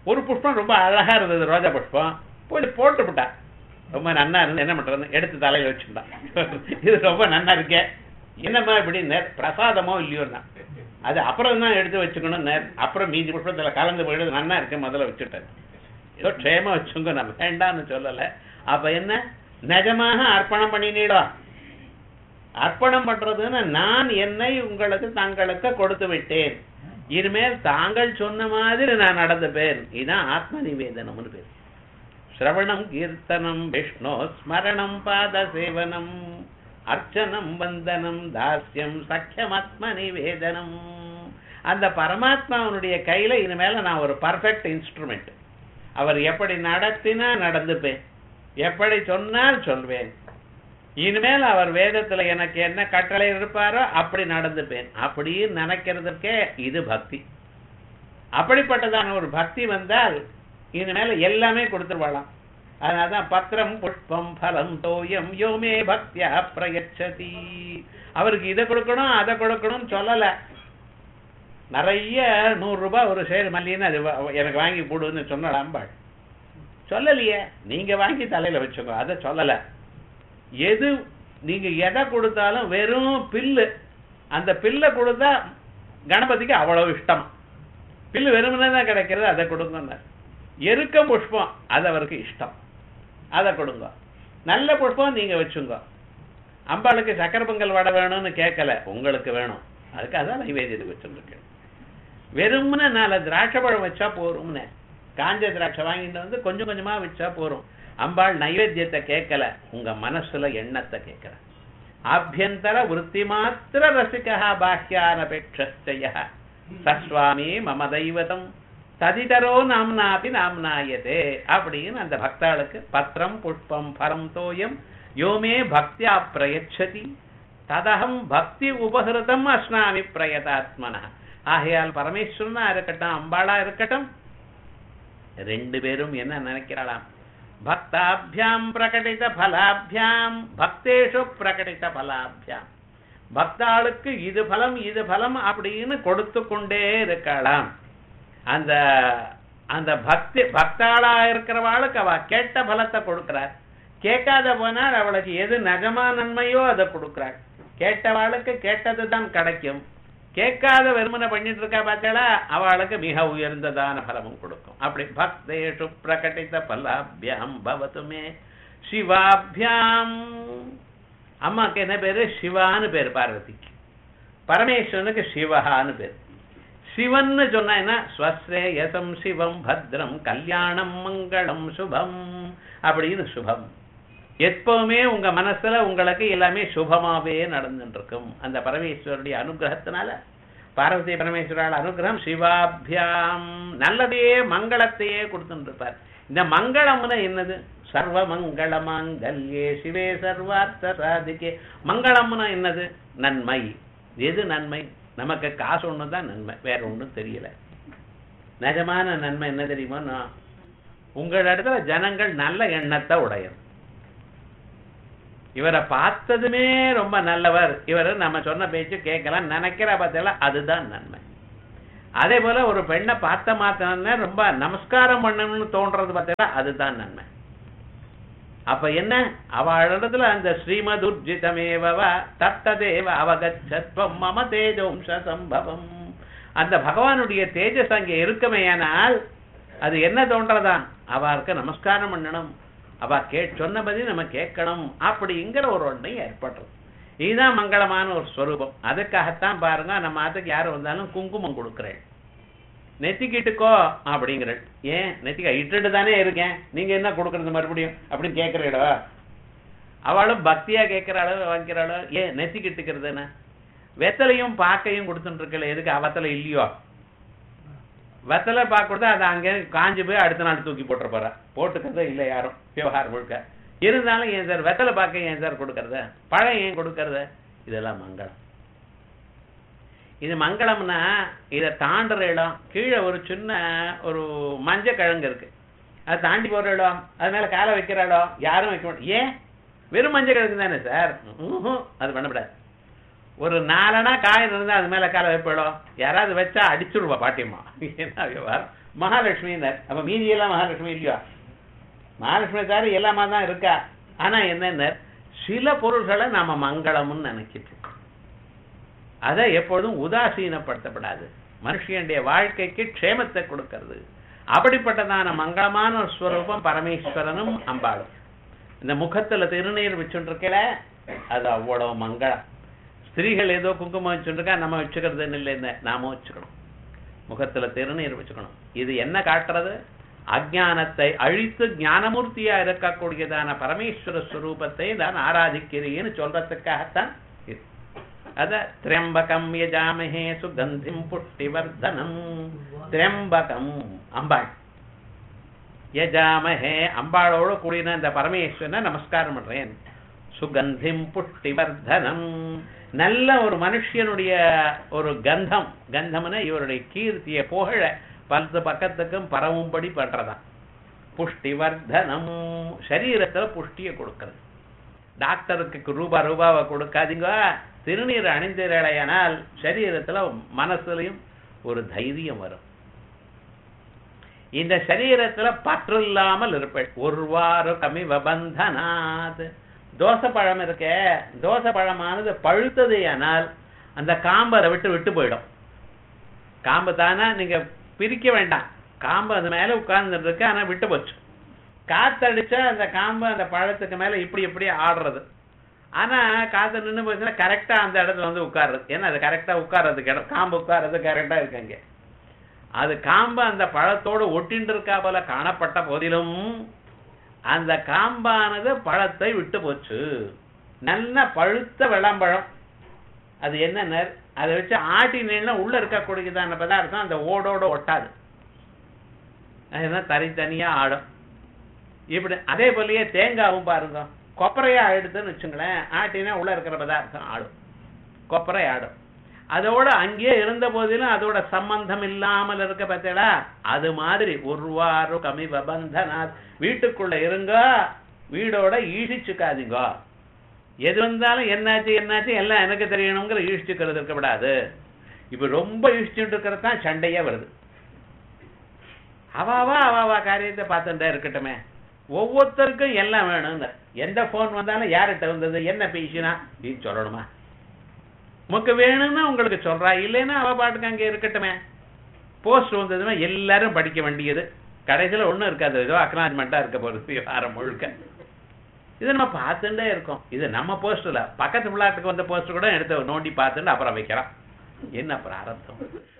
ஒரு புஷ்பம் ரொம்ப அழகா இருந்தது, ரோஜா புஷ்பம், போய் போட்டுவிட்டா. ரொம்ப நன்னா இருந்து என்ன பண்றது, எடுத்து தலையில வச்சுட்டான். இது ரொம்ப நன்னா இருக்கே, என்னம்மா இப்படின்னு. பிரசாதமோ இல்லையோன்னா அது அப்புறம் தான் எடுத்து வச்சுக்கணும். அப்புறம் மீதி புஷ்பத்துல கலந்து போயிடுது, நன்னா இருக்கு, முதல்ல வச்சுட்டேன். ஏதோ க்ஷேமா வச்சுங்க, நான் வேண்டான்னு சொல்லல. அப்ப என்ன, நிஜமாக அர்ப்பணம் பண்ணினீடும். அர்ப்பணம் பண்றதுன்னு நான் என்னை உங்களுக்கு தங்களுக்கு கொடுத்து விட்டேன், இனிமேல் தாங்கள் சொன்ன மாதிரி நான் நடந்துப்பேன். இதுதான் ஆத்ம நிவேதனம்னு பேர். ஸ்ரவணம் கீர்த்தனம் விஷ்ணு ஸ்மரணம் பாத சேவனம் அர்ச்சனம் வந்தனம் தாஸ்யம் சக்கியம் ஆத்ம நிவேதனம். அந்த பரமாத்மாவனுடைய கையில இனிமேல நான் ஒரு பர்ஃபெக்ட் இன்ஸ்ட்ருமெண்ட். அவர் எப்படி நடத்தினா நடந்துப்பேன், எப்படி சொன்னால் சொல்வேன். இனிமேல் அவர் வேதத்துல எனக்கு என்ன கட்டளை இருப்பாரோ அப்படி நடந்துப்பேன் அப்படின்னு நினைக்கிறதுக்கே இது பக்தி. அப்படிப்பட்டதான ஒரு பக்தி வந்தால் இனிமேல எல்லாமே கொடுத்துருவாளாம். அதனாலதான் பத்திரம் புஷ்பம் பலம் தோயம் யோமே பக்தியா பிரயச்சதி. அவருக்கு இதை கொடுக்கணும் அதை கொடுக்கணும் சொல்லல. நிறைய 100 ரூபாய் ஒரு சேர் மல்லின்னு அது எனக்கு வாங்கி போடுன்னு சொன்னாள். சொல்லலையே, நீங்க வாங்கி தலையில வச்சுக்கோ, அதை சொல்லல. எது நீங்க எதை கொடுத்தாலும் வெறும் பில்லு, அந்த பில்லை கொடுத்தா கணபதிக்கு அவ்வளவு இஷ்டம். பில்லு வெறுமனே தான் கிடைக்கிறது, அதை கொடுங்க. எருக்கம் புஷ்பம் அது அவருக்கு இஷ்டம், அதை கொடுங்க. நல்ல புஷ்பம் நீங்க வச்சுங்க. அம்பாளுக்கு சக்கர பொங்கல் வடை வேணும்னு கேட்கல, உங்களுக்கு வேணும், அதுக்கு அதான் நைவேத்தியத்துக்கு வச்சுருக்கேன். வெறும்னு 4 திராட்சை பழம் வச்சா போரும்னு, காஞ்ச திராட்சை வாங்கிட்டு வந்து கொஞ்சம் கொஞ்சமா வச்சா போரும். அம்பாள் நைவேத்தியத்தை கேட்கல, உங்க மனசுல எண்ணத்தை கேட்கல. ஆபியந்தர விருத்தி மாத்திர ரசிகா பாஹ்யானபேட்சய சஸ்வாமி மம தெய்வதம் ததிதரோ நாம்னாபி நாம்னாயதே அப்படின்னு அந்த பக்தாளுக்கு பத்திரம் புஷ்பம் பரம் தோயம் யோமே பக்தியா பிரயச்சதி ததகம் பக்தி உபகிருதம் அஸ்னாமி பிரயதாத்மனா. ஆகையால் பரமேஸ்வரனா இருக்கட்டும் அம்பாளா இருக்கட்டும், 2 பேரும் என்ன நினைக்கிறாளாம், பக்தாபியாம் பிரகடித பலாபியாம் பக்தேஷு பிரகடித பலாபியாம். பக்தாளுக்கு இது பலம் இது பலம் அப்படின்னு கொடுத்து கொண்டே இருக்கலாம். அந்த அந்த பக்தி பக்தாளா இருக்கிறவாளுக்கு அவ கேட்ட பலத்தை கொடுக்கிறார். கேட்காத போனால் அவளுக்கு எது நகமா நன்மையோ அதை கொடுக்கிறாள். கேட்டவாளுக்கு கேட்டதுதான் கிடைக்கும். கேட்காத வெறுமனை பண்ணிட்டு இருக்கா பார்த்தாளா, அவளுக்கு மிக உயர்ந்ததான பலமும் கொடுக்கும். அப்படி பக்தேஷு பிரகடித பலாபியாம் பவதுமே சிவாபியாம். அம்மாக்கு என்ன பேரு, சிவான்னு பேரு பார்வதிக்கு. பரமேஸ்வரனுக்கு சிவஹான்னு பேரு. சிவன்னு சொன்னா ஸ்வஸ்ரேயசம் சிவம் பத்ரம் கல்யாணம் மங்களம் சுபம் அப்படின்னு சுபம். எப்பவுமே உங்க மனசுல உங்களுக்கு எல்லாமே சுபமாவே நடந்துட்டு இருக்கும். அந்த பரமேஸ்வருடைய அனுகிரகத்தினால, பார்வதி பரமேஸ்வரால் அனுகிரகம் சிவாபியாம் நல்லதையே மங்களத்தையே கொடுத்துட்டு இருப்பார். இந்த மங்களம்னா என்னது, சர்வ மங்கள மாங்கல்யே சிவே சர்வார்த்த சாதிக்கே. மங்களம்னா என்னது, நன்மை. எது நன்மை, நமக்கு காசு ஒண்ணுதான் நன்மை, வேற ஒண்ணும் தெரியல. நிஜமான நன்மை என்ன தெரியுமா, உங்கள் இடத்துல ஜனங்கள் நல்ல எண்ணத்தை உடையது. இவரை பார்த்ததுமே ரொம்ப நல்லவர், இவர் நம்ம சொன்ன பேச்சு கேட்கலாம் நினைக்கிற பார்த்தா அதுதான் நன்மை. அதே போல ஒரு பெண்ணை பார்த்த மாத்தினா ரொம்ப நமஸ்காரம் பண்ணணும்னு தோன்றது பார்த்தா அதுதான் நன்மை. அப்ப என்ன, அவளிடத்துல அந்த ஸ்ரீமதுர்ஜிதமேவ தத்ததேவ அவகச்சத்வம் மம தேஜோம்ச சம்பவம், அந்த பகவானுடைய தேஜஸ் அங்கே இருக்குமேயானால் அது என்ன தோன்றதான், அவருக்கு நமஸ்காரம் பண்ணணும், அவ சொன்னபடி நம்ம கேட்கணும் அப்படிங்கிற ஒரு ஒன்றை ஏற்படுறது. இதுதான் மங்களமான ஒரு ஸ்வரூபம். அதுக்காகத்தான் பாருங்க, நம்ம அதுக்கு யாரும் வந்தாலும் குங்குமம் கொடுக்குறேன், நெத்திக்கிட்டுக்கோ அப்படிங்கிறேன். ஏன் நெத்திக்க இட்டுட்டு தானே இருக்கேன், நீங்க என்ன கொடுக்கறது மறுபடியும் அப்படின்னு கேட்கிறீடா. அவளும் பக்தியா கேட்கிறாளோ வாங்கிறாளோ, ஏன் நெத்திக்கிட்டுக்கிறதுன்னு. வெத்தலையும் பாக்கையும் கொடுத்துட்டு இருக்கல, எதுக்கு அவத்தலை இல்லையோ, வெத்தலை பாக்க கொடுத்தா அதை அங்கே காஞ்சி போய் அடுத்த நாள் தூக்கி போட்டுற போறா, போட்டுக்கிறதே இல்லை யாரும் விவகாரம் முழுக்க. இருந்தாலும் ஏன் சார் வெத்தலை பாக்க ஏன் சார் கொடுக்கறத, பழம் ஏன் கொடுக்கறத, இதெல்லாம் மங்களம். இது மங்களம்னா இதை தாண்டுற இடம், கீழே ஒரு சின்ன ஒரு மஞ்ச கிழங்கு இருக்கு, அதை தாண்டி போற இடம், அது மேல காலை வைக்கிற இடம் யாரும் வைக்க மாட்டோம். ஏன், வெறும் மஞ்ச கிழங்கு தானே சார், அது பண்ணக்கூடாது. ஒரு 4 அணா காய் இருந்தா அது மேல காலை வைப்பிடும், யாராவது வச்சா அடிச்சுடுவா பாட்டியம்மா. என்ன விவகாரம், மகாலட்சுமின்னார். அப்ப மீதியெல்லாம் மகாலட்சுமி இல்லையா? மகாலட்சுமி தவிர எல்லாமா தான் இருக்கா. ஆனா என்ன, சில பொருள்களை நாம மங்களம்னு நினைச்சிட்டு இருக்கோம். அதை எப்பொழுதும் உதாசீனப்படுத்தப்படாது. மனுஷனுடைய வாழ்க்கைக்கு க்ஷேமத்தை கொடுக்கிறது. அப்படிப்பட்டதான மங்களமான ஒரு ஸ்வரூபம் பரமேஸ்வரனும் அம்பாளும். இந்த முகத்துல திருநீர் வச்சுருக்கல, அது அவ்வளவு மங்களம். ஸ்திரீகள் ஏதோ குங்குமம் வச்சுருக்கா, நம்ம வச்சுக்கிறது இல்லை, நாம வச்சுக்கணும். முகத்துல திருநீர் வச்சுக்கணும். இது என்ன காட்டுறது? அஜானத்தை அழித்து ஞானமூர்த்தியா இருக்கக்கூடியதான பரமேஸ்வர ஸ்வரூபத்தை தான் ஆராதிக்கிறேன்னு சொல்றதுக்காகத்தான் இது. அத திரியம்பகம் யஜாமஹே சுகந்திம் புஷ்டிவர்தனம். திரியம்பகம் அம்பாள், யஜாமஹே அம்பாளோடு கூடின இந்த பரமேஸ்வரனை நமஸ்காரம் பண்றேன். சுகந்திம் புஷ்டிவர்தனம், நல்ல ஒரு மனுஷனுடைய ஒரு கந்தம், கந்தம்னா இவருடைய கீர்த்திய புகழ பல பக்கத்துக்கும் பரவும்படி பண்றதான். புஷ்டிவர்தனம், சரீரத்துல புஷ்டியை கொடுக்கிறது. டாக்டருக்கு ரூபாவை கொடுக்காதீங்க, திருநீர் அணிந்தீர்களானால் சரீரத்துல மனசுலையும் ஒரு தைரியம் வரும். இந்த சரீரத்துல பற்று இல்லாமல் இருப்பேன். ஒருவாறு கமிவ பந்தனாத். தோசைப்பழம் இருக்க, தோசைப்பழமானது பழுத்ததே ஆனால் அந்த காம்பை அதை விட்டு போயிடும். காம்பு தானே நீங்க பிரிக்க வேண்டாம், காம்பு அது மேல உட்கார்ந்துட்டு இருக்கு, ஆனா விட்டு போச்சு. காத்தடிச்சா அந்த காம்பு அந்த பழத்துக்கு மேல இப்படி ஆடுறது. ஆனா காத்து நின்று போச்சுன்னா கரெக்டா அந்த இடத்துல வந்து உட்கார்றது. ஏன்னா அது கரெக்டா உட்கார்றதுக்கு இடம், காம்பு உட்கார்றது கரெக்டா இருக்குங்க. அது காம்பு அந்த பழத்தோடு ஒட்டின்னு இருக்கா போல காணப்பட்ட போதிலும் அந்த காம்பானது பழத்தை விட்டு போச்சு. நல்ல பழுத்த விளம்பழம், அது என்ன, அதை வச்சு ஆட்டினா உள்ள இருக்கக்கூடியதான பதார்த்தம் அந்த ஓடோட ஒட்டாது, அதுதான் தனித்தனியா ஆடும். இப்படி அதே போலயே தேங்காவும் பாருங்க, கொப்பரையா ஆயிடுதுன்னு வச்சுங்களேன், ஆட்டினா உள்ள இருக்கிற பதார்த்தம் ஆடும், கொப்பரை ஆடும். அதோட அங்கேயே இருந்த போதிலும் அதோட சம்பந்தம் இல்லாமல் இருக்க பார்த்தா, அது மாதிரி ஒருவாறு கமிவ பந்தனாத். வீட்டுக்குள்ள இருங்க, வீடோட ஈழிச்சுக்காதீங்க. எது வந்தாலும் என்னாச்சு எல்லாம் எனக்கு தெரியணுங்கிற ஈழ்ச்சிக்கிறது இருக்கப்படாது. இப்ப ரொம்ப ஈழ்ச்சிட்டு இருக்கிறது தான் சண்டையே வருது. அவாவா காரியத்தை பார்த்துட்டே இருக்கட்டுமே, ஒவ்வொருத்தருக்கும் எல்லாம் வேணும். எந்த போன் வந்தாலும் யார்கிட்ட வந்தது, என்ன பேசினா நீ சொல்லணுமா? உனக்கு வேணும்னா உங்களுக்கு சொல்றா, இல்லைன்னா அவ பாட்டுக்கு அங்கே இருக்கட்டுமே. போஸ்ட் வந்ததுன்னா எல்லாரும் படிக்க வேண்டியது, கடைசியில் ஒன்றும் இருக்காது, ஏதோ அக்னாலஜ்மெண்டா இருக்க போறது வாரம் முழுக்க. இது நம்ம பார்த்துட்டே இருக்கோம். இது நம்ம போஸ்ட்ல பக்கத்து பிள்ளாட்டுக்கு வந்த போஸ்ட் கூட எடுத்து நோண்டி பார்த்துட்டு அப்புறம் வைக்கிறோம். என்ன பிராரப்தம்?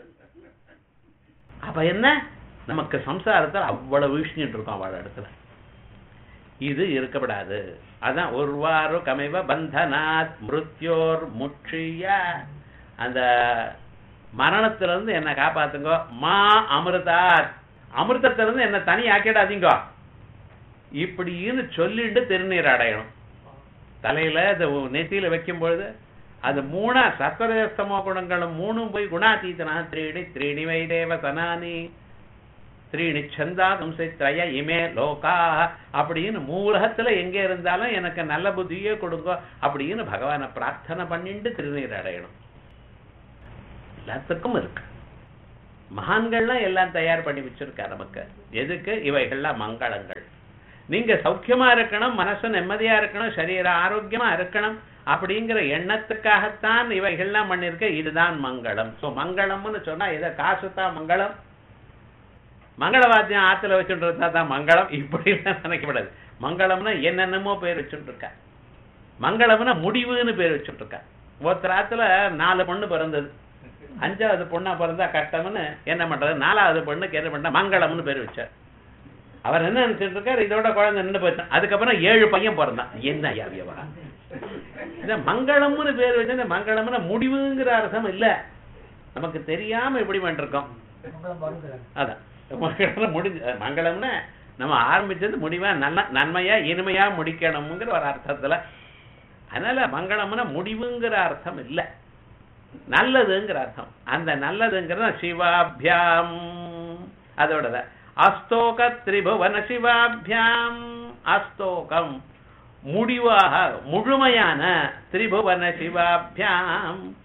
அப்ப என்ன, நமக்கு சம்சாரத்தில் அவ்வளவு வீழ்ச்சிட்டு இருக்கோம் அவள இடத்துல. இது இருக்கப்படாது. அதான் ஒருவாறு கமைவ பந்தனாத் மிருத்யோர் முற்றிய. அந்த மரணத்திலிருந்து என்ன காப்பாத்துங்க. மா அமிர்தாத், அமிர்தத்திலிருந்து என்ன தனி ஆக்கிடாதீங்க. இப்படின்னு சொல்லிட்டு திருநீர் அடையணும். தலையில நெத்தியில வைக்கும் பொழுது அது மூணா சத்வரஜஸ்தமோ குணங்களும் மூணும் போய் குணாதீதனா த்ரீணி வைதேவ சனானி த்ரீணி சந்தாதும் சித்ரய இமே லோகா அப்படின்னு மூலகத்துல எங்க இருந்தாலும் எனக்கு நல்ல புத்தியே கொடுங்க அப்படின்னு பகவானை பிரார்த்தனை பண்ணிட்டு திருநீர் அடையணும். எல்லாத்துக்கும் இருக்கு. மகான்கள்லாம் எல்லாம் தயார் பண்ணி வச்சிருக்கா நமக்கு. எதுக்கு? இவைகள்லாம் மங்களங்கள். நீங்க சௌக்கியமா இருக்கணும், மனசு நிம்மதியா இருக்கணும், சரீர ஆரோக்கியமா இருக்கணும் அப்படிங்கிற எண்ணத்துக்காகத்தான் இவைகள்லாம் பண்ணிருக்க. இதுதான் மங்களம். சோ மங்களம்னு சொன்னா இதை காசுதான் மங்களம். மங்களவாத்தியம் ஆத்துல வச்சுட்டு இருந்தா தான் மங்களம். இப்படி எல்லாம் நினைக்கப்படாது. மங்களம்னா என்னென்னமோ பேர் வச்சுட்டு இருக்கா. மங்களம்னா முடிவுன்னு பேர் வச்சுட்டு இருக்கா. ஒருத்தர் ஆத்துல 4 பொண்ணு பிறந்தது, 5வது பொண்ணா பிறந்தா கஷ்டம்னு என்ன பண்றது, 4வது பொண்ணுக்கு என்ன பண்ண மங்களம்னு பேர் வச்சார். அவர் என்ன நினைச்சிட்டு இருக்காரு, இதோட குழந்தை நின்று போயிட்டான். அதுக்கப்புறம் 7 பையன் பிறந்தான். என்ன யாவியவா இந்த மங்களம்னு பேர் வச்சு, இந்த மங்களம்னா முடிவுங்கிற அர்த்தம் இல்ல. நமக்கு தெரியாம எப்படி பண்ணிருக்கோம். அதான் மங்களம்னா நம்ம ஆரம்பிச்சது முடிவா நல்ல நன்மையா இனிமையா முடிக்கணும்ங்கிற ஒரு அர்த்தத்துல. அதனால மங்களம்னா முடிவுங்கிற அர்த்தம் இல்ல, நல்லதுங்கிற அர்த்தம். அந்த நல்லதுங்கிறத சிவாபியாம் அதோட அஸ்தோக திரிபுவன சிவாபியாம். அஸ்தோகம் முடிவாக முழுமையான திரிபுவன சிவாபியாம்.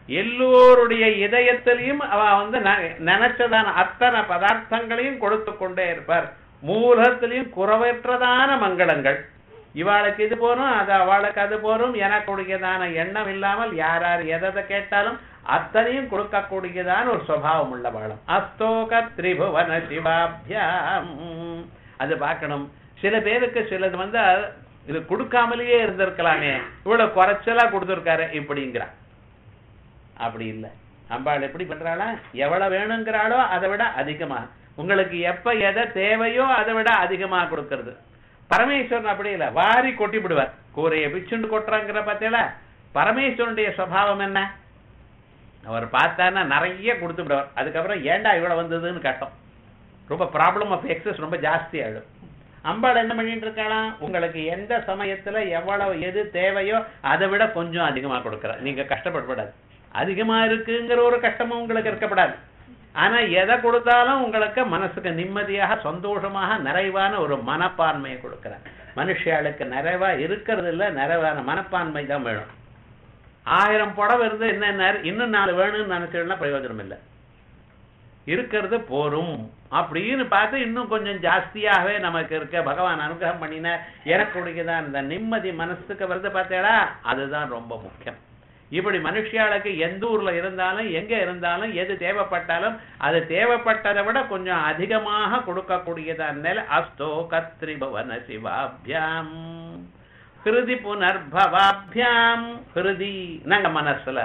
எல்லோருடைய இதயத்திலையும் அவ வந்து நினைச்சதான அத்தனை பதார்த்தங்களையும் கொடுத்து கொண்டே இருப்பார். மூலத்திலையும் குறைவற்றதான மங்களங்கள். இவாளுக்கு இது போறோம், அது அவளுக்கு அது போறோம், எனக்குடையதான எண்ணம் இல்லாமல் யார் யார் எதை கேட்டாலும் அத்தனையும் கொடுக்கக்கூடியதான ஒரு சுபாவம் உள்ள வாழும். அஸ்தோக திரிபுவன சிவாபியாம். அது பார்க்கணும். சில பேருக்கு சிலது வந்து இது கொடுக்காமலேயே இருந்திருக்கலாமே, இவ்வளவு குறைச்சலா கொடுத்துருக்காரு இப்படிங்கிறா. அப்படி இல்லை. அம்பாள் எப்படி பண்றாளா, எவ்வளவு வேணுங்கிறாளோ அதை விட அதிகமா, உங்களுக்கு எப்ப எதை தேவையோ அதை விட அதிகமா கொடுக்கறது. பரமேஸ்வரன் அப்படி இல்லை, வாரி கொட்டி விடுவார். கூரையை பிச்சுண்டு கொட்டுறாங்கிற பார்த்தீங்களா. பரமேஸ்வரனுடைய சுபாவம் என்ன, அவர் பார்த்தானா நிறைய கொடுத்து விடுவார். அதுக்கப்புறம் ஏண்டா இவ்வளவு வந்ததுன்னு கட்டும். ரொம்ப ப்ராப்ளம் ஆஃப் எக்ஸஸ் ரொம்ப ஜாஸ்தி ஆயிடும். அம்பாள் என்ன பண்ணிட்டு இருக்கலாம், உங்களுக்கு எந்த சமயத்துல எவ்வளவு எது தேவையோ அதை விட கொஞ்சம் அதிகமா கொடுக்கற. நீங்க கஷ்டப்படப்படாது. அதிகமா இருக்குங்கிற ஒரு கஷ்டமும் உங்களுக்கு இருக்கப்படாது. ஆனா எதை கொடுத்தாலும் உங்களுக்கு மனசுக்கு நிம்மதியாக சந்தோஷமாக நிறைவான ஒரு மனப்பான்மையை கொடுக்கிற. மனுஷாளுக்கு நிறைவா இருக்கிறது இல்ல, நிறைவான மனப்பான்மை தான் வேணும். 1000 புடவை இருந்து என்ன இன்னும் 4 வேணும்னு நினைச்சோம்னா பிரயோஜனம் இல்லை. இருக்கிறது போரும் அப்படின்னு பார்த்து இன்னும் கொஞ்சம் ஜாஸ்தியாகவே நமக்கு இருக்க. பகவான் அனுகிரகம் பண்ணின எனக்குடையதான் இந்த நிம்மதி மனசுக்கு வருது பார்த்தேடா, அதுதான் ரொம்ப முக்கியம். இப்படி மனுஷியாளுக்கு எந்த ஊர்ல இருந்தாலும் எங்க இருந்தாலும் எது தேவைப்பட்டாலும் அது தேவைப்பட்டதை விட கொஞ்சம் அதிகமாக கொடுக்கக்கூடியதான் நிலை. அஸ்தோ கத்ரிபவன சிவாபியாம் ஹிருதி புனர்பவாபியாம். ஹிருதி நாங்க மனசுல,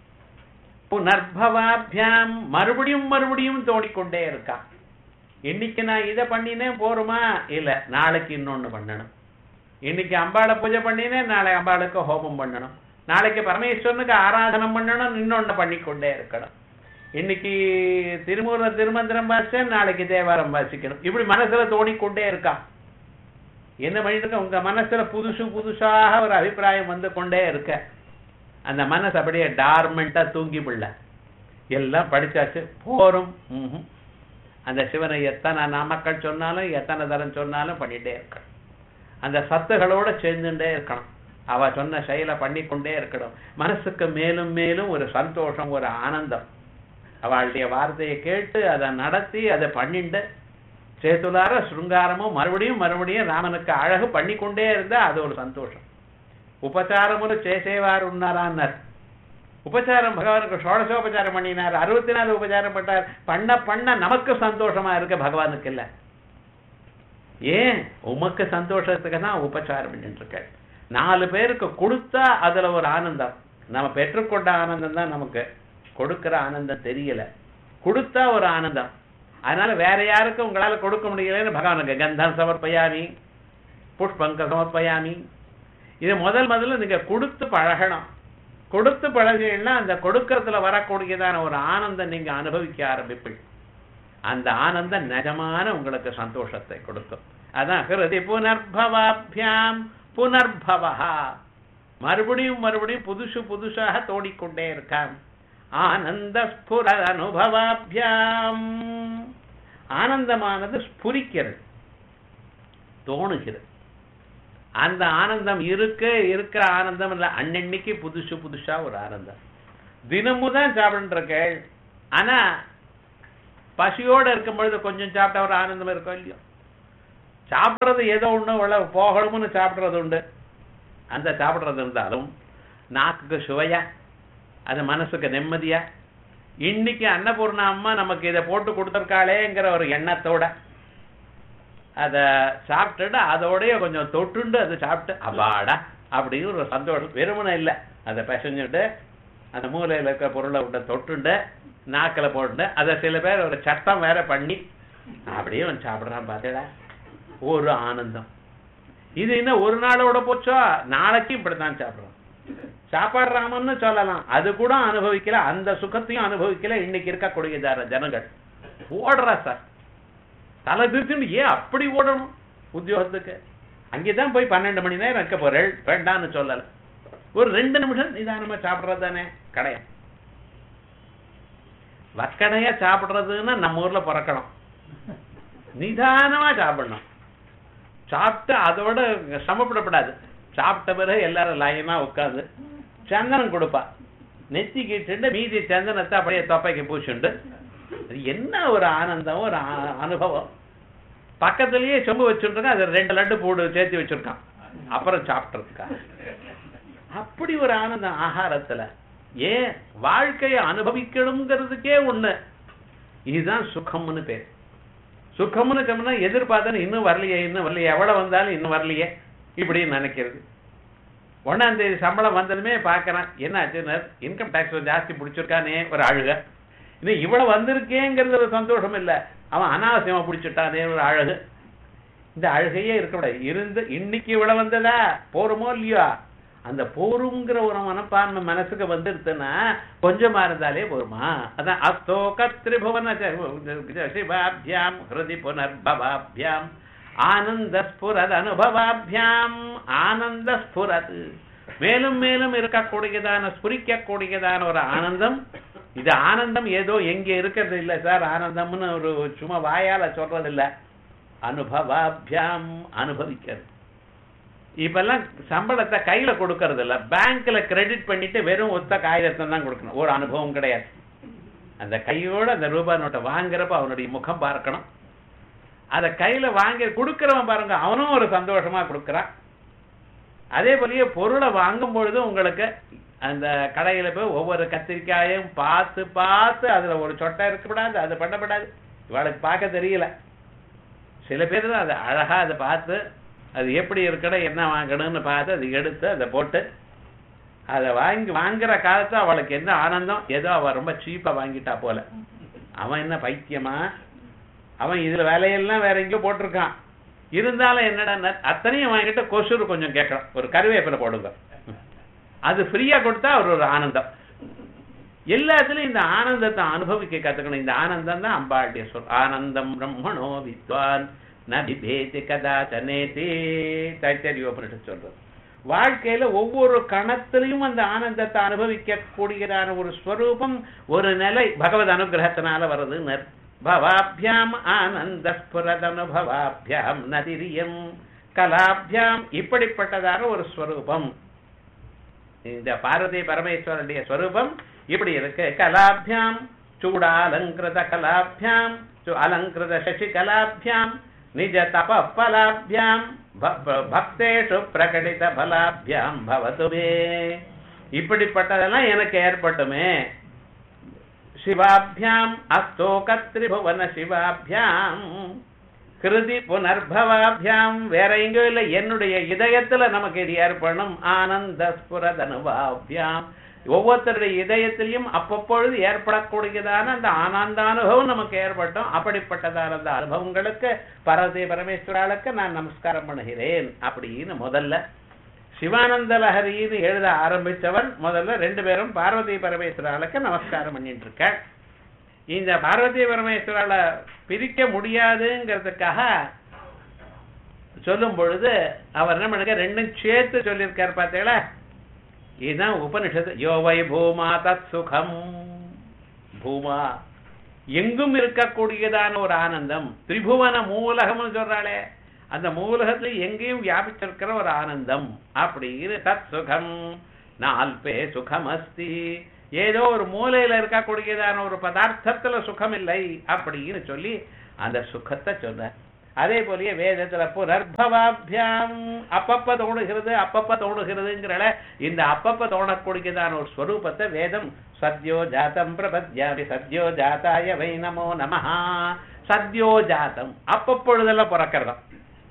புனர்பவாபியாம் மறுபடியும் மறுபடியும் தோணிக்கொண்டே இருக்கா. இன்னைக்கு நான் இதை பண்ணினேன் போருமா, இல்ல நாளைக்கு இன்னொன்னு பண்ணணும். இன்னைக்கு அம்பாளை பூஜை பண்ணினேன், நாளை அம்பாளுக்கு ஹோமம் பண்ணணும். நாளைக்கு பரமேஸ்வரனுக்கு ஆராதனம் பண்ணணும், இன்னொன்னு பண்ணிக்கொண்டே இருக்கணும். இன்னைக்கு திருமந்திரம் வாசிச்சேன், நாளைக்கு தேவாரம் வாசிக்கணும். இப்படி மனசுல தோணிக்கொண்டே இருக்கா. என்ன பண்ணிட்டு இருக்க, உங்க மனசுல புதுசாக ஒரு அபிப்பிராயம் வந்து கொண்டே இருக்க. அந்த மனசு அப்படியே டார்மெண்டா தூங்கி பிள்ள. எல்லாம் படிச்சாச்சு போரும். அந்த சிவனை எத்தனை நாமக்கள் சொன்னாலும் எத்தனை தரம் சொன்னாலும் பண்ணிட்டே இருக்கணும். அந்த சத்துகளோட சேர்ந்துட்டே இருக்கணும். அவ சொன்ன செயலை பண்ணிக்கொண்டே இருக்கணும். மனசுக்கு மேலும் மேலும் ஒரு சந்தோஷம், ஒரு ஆனந்தம். அவளுடைய வார்த்தையை கேட்டு அதை நடத்தி அதை பண்ணிண்டு சேத்துலார சுருங்காரமும் மறுபடியும் மறுபடியும் ராமனுக்கு அழகு பண்ணிக்கொண்டே இருந்தா அது ஒரு சந்தோஷம். உபச்சாரமும் சேசேவார் உன்னாரான்னார். உபச்சாரம் பகவானுக்கு ஷோடசோபச்சாரம் பண்ணினார், 64 உபச்சாரம் பண்ணார். பண்ண பண்ண நமக்கு சந்தோஷமா இருக்க, பகவானுக்கு இல்ல. ஏன் உமக்கு சந்தோஷத்துக்கு தான் உபச்சாரம் பண்ணிட்டு இருக்க. 4 பேருக்கு கொடுத்தா அதுல ஒரு ஆனந்தம். நம்ம பெற்றுக்கொண்ட ஆனந்தம் தான் நமக்கு, கொடுக்கிற ஆனந்தம் தெரியல. கொடுத்தா ஒரு ஆனந்தம். அதனால வேற யாருக்கும் உங்களால கொடுக்க முடியலன்னு பகவானுக்கு கந்தம் சமர்ப்பயாமி, புஷ்பங்க சமர்ப்பயாமி. இது முதல்ல நீங்க கொடுத்து பழகணும். கொடுத்து பழகினா அந்த கொடுக்கறதுல வரக்கூடியதான ஒரு ஆனந்தம் நீங்க அனுபவிக்க ஆரம்பிப்பீங்க. அந்த ஆனந்தம் நிஜமான உங்களுக்கு சந்தோஷத்தை கொடுக்கும். அதான் ஹிருதி புனர்பவாபியாம் புனர்பவா. மறுபடியும் மறுபடியும் புதுசாக தோடிக்கொண்டே இருக்கான். ஆனந்த ஸ்புர அனுபவாபியாம். ஆனந்தமானது ஸ்புரிக்கிறது, தோணுகிறது. அந்த ஆனந்தம் இருக்கிற ஆனந்தம் இல்ல, அன்னன்னைக்கு புதுசா ஒரு ஆனந்தம். தினமும் தான் சாப்பிட்டு. ஆனா பசியோட இருக்கும் பொழுது கொஞ்சம் சாப்பிட்டா ஒரு ஆனந்தம் இருக்கும் இல்லையோ. சாப்பிட்றது ஏதோ ஒண்ணு போகணும்னு சாப்பிட்றது உண்டு. அந்த சாப்பிட்றது இருந்தாலும் நாக்குக்கு சுவையா, அது மனசுக்கு நிம்மதியா. இன்னைக்கு அன்னபூர்ணா அம்மா நமக்கு இதை போட்டு கொடுத்துருக்காளேங்கிற ஒரு எண்ணத்தோட அதை சாப்பிட்டுட்டு அதோடய கொஞ்சம் தொட்டுண்டு அதை சாப்பிட்டு அப்பாடா அப்படின்னு ஒரு சந்தோஷம். வெறுமனை இல்லை, அதை பிசைஞ்சுட்டு அந்த மூலையில் இருக்கிற பொருளை விட்ட தொட்டுண்டு நாக்கில் போட்டு அதை சில பேர் ஒரு சட்டம் வேற பண்ணி அப்படியே வந்து சாப்பிட்றான். பார்த்தேடா ஒரு ஆனந்தம். இது இன்னும் ஒரு நாளோட போச்சோ, நாளைக்கு இப்படித்தான் சாப்பிட்றோம். சாப்பாடுறாமன்னு சொல்லலாம், அது கூட அனுபவிக்கல, அந்த சுகத்தையும் அனுபவிக்கல. இன்னைக்கு இருக்கக்கூடிய ஜனங்கள் ஓடுறா சார், தலை திருத்துன்னு. ஏன் அப்படி ஓடணும் உத்தியோகத்துக்கு? அங்கேதான் போய் 12 மணி நேரம் இருக்க போறேன், வேண்டான்னு சொல்லல. ஒரு 2 நிமிஷம் நிதானமா சாப்பிட்றது தானே கடையா. வக்கடையா சாப்பிட்றதுன்னா நம்ம ஊர்ல பிறக்கணும், நிதானமா சாப்பிடணும். சாப்பிட்டு அதோட சமப்படப்படாது. சாப்பிட்ட பிறகு எல்லாரும் லைனா உட்காந்து சந்தனம் கொடுப்பா. நெத்திக்கிட்டு மீதி சந்தனத்தை அப்படியே தொப்பைக்கு பூச்சுண்டு என்ன ஒரு ஆனந்தம், ஒரு அனுபவம். பக்கத்திலேயே சொம்பு வச்சுருக்கான், அது 2 லட்டு போடு சேர்த்து வச்சிருக்கான், அப்புறம் சாப்பிட்டுருக்கான். அப்படி ஒரு ஆனந்தம் ஆகாரத்துல. ஏன் வாழ்க்கையை அனுபவிக்கணுங்கிறதுக்கே ஒண்ணு. இதுதான் சுகம்னு பேர். சுகம்னு சொன்னா எதிர்பார்த்தா இன்னும் வரலையே, எவ்வளவு வந்தாலும் இன்னும் வரலையே இப்படின்னு நினைக்கிறது. 1ஆம் தேதி சம்பளம் வந்ததுமே பாக்குறான், என்ன ஆச்சுன்னா இன்கம் டாக்ஸ் ஜாஸ்தி பிடிச்சிருக்கானே ஒரு அழுக. இன்னும் இவ்வளவு வந்திருக்கேங்கிறது ஒரு சந்தோஷம் இல்ல, அவன் அனாவசியமா பிடிச்சிட்டானே ஒரு அழகு. இந்த அழுகையே இருக்கக்கூடாது. இருந்து இன்னைக்கு இவ்வளவு வந்ததா போருமோ இல்லையோ, அந்த போருங்கிற ஒரு மனப்பான்மை மனசுக்கு வந்துருச்சுன்னா கொஞ்சமா இருந்தாலே போருமா. அதான் அஸ்தோ கத்ரிபுவன சிவாபியாம் ஹிருதி புனர்பவாபியாம் ஆனந்த ஸ்புரத் அனுபவாபியாம் ஆனந்த ஸ்புரத். மேலும் மேலும் இருக்கக்கூடியதான ஸ்புரிக்கக்கூடியதான ஒரு ஆனந்தம். இது ஆனந்தம் ஏதோ எங்க இருக்கிறது இல்ல சார், ஆனந்தம்னு ஒரு சும்மா வாயால சொல்றது இல்ல, அனுபவாபியாம் அனுபவிக்கிறது. இப்பெல்லாம் சம்பளத்தை கையில கொடுக்கறது இல்ல, பேங்க்ல கிரெடிட் பண்ணிட்டு வெறும் ஒத்த காகிதத்தை தான் கொடுக்கணும். ஒரு அனுபவம் கிடையாது. அந்த கையோட அந்த ரூபாய் நோட்டை வாங்குறப்ப அவனுடைய முகம் பார்க்கணும். அத கையில வாங்கி கொடுக்கிறவன் பாருங்க, அவனும் ஒரு சந்தோஷமா கொடுக்கறான். அதே போலயே பொருளை வாங்கும் பொழுது உங்களுக்கு அந்த கடையில போய் ஒவ்வொரு கத்திரிக்காயும் பார்த்து பார்த்து அதுல ஒரு சொட்டை இருக்கக்கூடாது, அது பண்ணப்படாது, இவளுக்கு பார்க்க தெரியல. சில பேர் தான் அதை அழகா அதை பார்த்து அது எப்படி இருக்கணும் என்ன வாங்கணும்னு பார்த்து அதை எடுத்து அதை போட்டு அதை வாங்குற காலத்து அவளுக்கு என்ன ஆனந்தம், ஏதோ அவ ரொம்ப சீப்பா வாங்கிட்டா போல. அவன் என்ன பைத்தியமா, அவன் இதுல வேலையெல்லாம் வேற எங்கேயோ போட்டிருக்கான். இருந்தாலும் என்னடா அத்தனையும் வாங்கிட்டு கொசுறு கொஞ்சம் கேட்கறான், ஒரு கருவேப்பிலை போடுங்க, அது ஃப்ரீயா கொடுத்தா ஒரு ஆனந்தம். எல்லாத்துலயும் இந்த ஆனந்தத்தை அனுபவிக்க கத்துக்கணும். இந்த ஆனந்தம் தான் அம்பாளுடைய சொல். ஆனந்தம் பிரம்மணோ வித்வான் நபிபேதி கதாச்சனேதி தைத்தரியோபனிஷத் சொல்றது. வாழ்க்கையில ஒவ்வொரு கணத்திலையும் அந்த ஆனந்தத்தை அனுபவிக்க கூடியதான ஒரு ஸ்வரூபம், ஒரு நிலை பகவத் அனுகிரகத்தினால வருது. பவாபியாம் ஆனந்த ஸ்புரதனுபவாபியாம் நதிரியம் கலாபியாம் இப்படிப்பட்டதான ஒரு ஸ்வரூபம். இந்த பார்வதி பரமேஸ்வரனுடைய ஸ்வரூபம் இப்படி இருக்கு. கலாபியாம் சூடாலங்கிருத கலாபியாம் அலங்கிருத சசி கலாபியாம் நிஜ தப பலாபியாம் பக்தேஷு பிரகடித பலாபியாம் பவதுமே. இப்படிப்பட்டதெல்லாம் எனக்கு ஏற்பட்டுமே. சிவாபியாம் அஸ்தோக திரிபுவன சிவாபியாம் கிருதி புனர்பவாபியாம் வேற எங்கோ இல்ல, என்னுடைய இதயத்துல நமக்கு இது ஏற்படும். ஆனந்த ஸ்புரதனுபாபியாம் ஒவ்வொருத்தருடைய இதயத்திலையும் அப்பப்பொழுது ஏற்படக்கூடியதான அந்த ஆனந்த அனுபவம் நமக்கு ஏற்பட்டோம். அப்படிப்பட்டதான அந்த அனுபவங்களுக்கு பார்வதி பரமேஸ்வராளுக்கு நான் நமஸ்காரம் பண்ணுகிறேன் அப்படின்னு முதல்ல சிவானந்த லஹரின்னு எழுத ஆரம்பிச்சவன் முதல்ல 2 பேரும் பார்வதி பரமேஸ்வராளுக்கு நமஸ்காரம் பண்ணிட்டு இருக்க. இந்த பார்வதி பரமேஸ்வரால பிரிக்க முடியாதுங்கிறதுக்காக சொல்லும் பொழுது அவர் என்ன பண்ணுங்க 2ம் சேர்த்து சொல்லியிருக்காரு. பார்த்தீங்களா, இதுதான் உபனிஷத்து. யோவை பூமா தத் சுகம். பூமா எங்கும் இருக்கக்கூடியதான ஒரு ஆனந்தம். திரிபுவன மூலகம்னு சொல்றாளே, அந்த மூலகத்துல எங்கேயும் வியாபிச்சிருக்கிற ஒரு ஆனந்தம். அப்படின்னு தத் சுகம் நால்பே சுகம் அஸ்தி. ஏதோ ஒரு மூலையில இருக்கக்கூடியதான ஒரு பதார்த்தத்துல சுகம் இல்லை அப்படின்னு சொல்லி அந்த சுகத்தை சொல்ற. அதே போலயே வேதத்துல புனர்பவாபியாம் அப்பப்ப தோணுகிறதுங்கிறல இந்த அப்பப்ப தோணக்கூடியதான ஒரு ஸ்வரூபத்தை வேதம் சத்யோ ஜாத்தம் பிரபத்யாமி சத்யோ ஜாத்தாய வை நமோ நமஹ. சத்யோ ஜாத்தம் அப்பப்பொழுதெல்லாம் பிறக்கிறதாம்.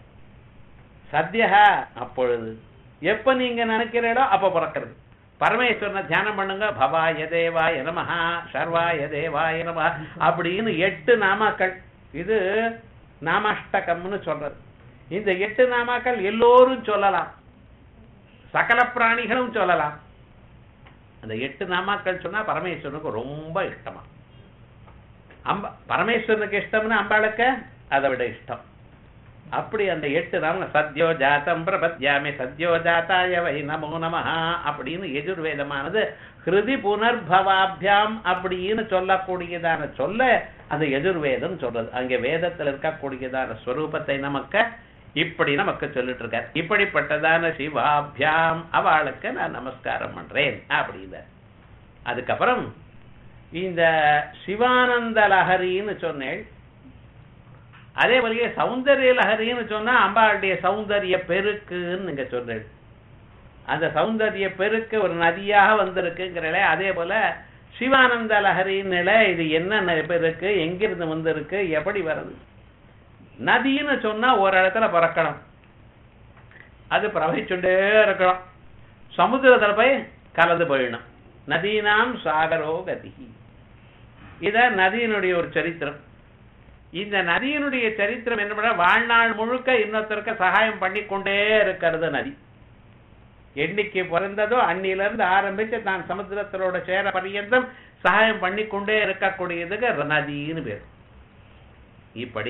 சத்யா அப்பொழுது எப்ப நீங்க நினைக்கிறீங்களோ அப்ப பிறக்கிறது. பரமேஸ்வரனை தியானம் பண்ணுங்க. பவாய தேவாய நமஹ, சர்வாய தேவாய நமஹ அப்படின்னு 8 நாமாக்கள். இது நாமாஷ்டகம்னு சொல்றது. இந்த 8 நாமாக்கள் எல்லோரும் சொல்லலாம், சகல பிராணிகளும் சொல்லலாம். அந்த 8 நாமாக்கள் சொன்னா பரமேஸ்வரனுக்கு ரொம்ப இஷ்டமா. பரமேஸ்வரனுக்கு இஷ்டம்னு அம்பாளுக்கு அதை விட இஷ்டம். அப்படி அந்த 8 நாம சத்யோ ஜாத்தம் பிரபத்யாமி சத்யோ ஜாத்தாய வை நமோ நமஹ அப்படின்னு யஜுர்வேதமானது ஹிருதி புனர்பவாபியாம் அப்படின்னு சொல்லக்கூடியதான சொல்ல அந்த யஜுர்வேதம் சொல்றது. அங்கே வேதத்தில் இருக்கக்கூடியதான ஸ்வரூபத்தை நமக்கு இப்படி நமக்கு சொல்லிட்டு இருக்கார். இப்படிப்பட்டதான சிவாபியாம் அவளுக்கு நான் நமஸ்காரம் பண்றேன் அப்படின்னு. அதுக்கப்புறம் இந்த சிவானந்த லஹரின்னு சொன்னேன். அதே போலயே சௌந்தர்ய லஹரின்னு சொன்னா அம்பாளுடைய சௌந்தரிய பெருக்குன்னு நீங்க சொன்னேன். அந்த சௌந்தரிய பெருக்கு ஒரு நதியாக வந்திருக்குங்கிறல. அதே போல சிவானந்த லஹரின்னு இது என்ன பெருக்கு, எங்கிருந்து வந்திருக்கு, எப்படி வருது? நதின்னு சொன்னா ஒரு இடத்துல பிறக்கணும், அது பிரவகிச்சுட்டே இருக்கணும், சமுத்திரத்துல போய் கலந்து போயிடணும். நதீனாம் சாகரோ கதி. இத நதியினுடைய ஒரு சரித்திரம். இந்த நதியினுடைய சரித்திரம் என்ன பண்ண, வாழ்நாள் முழுக்க இன்னொருத்தருக்கு சகாயம் பண்ணி கொண்டே இருக்கிறது நதி. என்னைக்கு பிறந்ததோ அன்னிலிருந்து ஆரம்பிச்சு தான் சமுத்திரத்தோட சேர பரியந்தம் சகாயம் பண்ணி கொண்டே இருக்கக்கூடியதுக்கு நதின்னு பேர். இப்படி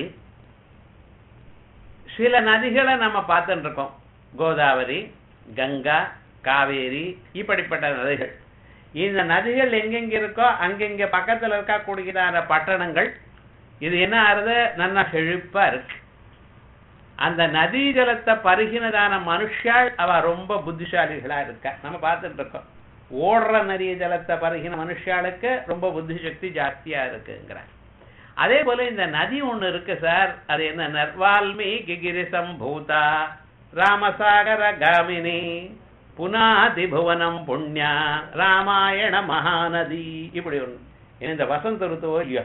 சில நதிகளை நம்ம பார்த்துட்டு இருக்கோம். கோதாவரி, கங்கா, காவேரி, இப்படிப்பட்ட நதிகள். இந்த நதிகள் எங்கெங்க இருக்கோ அங்கெங்க பக்கத்துல இருக்கக்கூடிய பட்டணங்கள் இது என்ன ஆறுது, நல்லா செழிப்பா இருக்கு. அந்த நதி ஜலத்தை பருகினதான மனுஷால் அவ ரொம்ப புத்திசாலிகளா இருக்கா. நம்ம பார்த்துட்டு இருக்கோம். ஓடுற நதி ஜலத்தை பருகின மனுஷாளுக்கு ரொம்ப புத்தி சக்தி ஜாஸ்தியா இருக்குங்கிறார். அதே போல இந்த நதி ஒண்ணு இருக்கு சார், அது என்ன, வால்மீகி கிரி சம்பூதா ராமசாகர காமினி புனாதி புவனம் புண்ணியா ராமாயண மகாநதி. இப்படி ஒண்ணு. இந்த வசந்த ருத்துவோ இல்லையோ,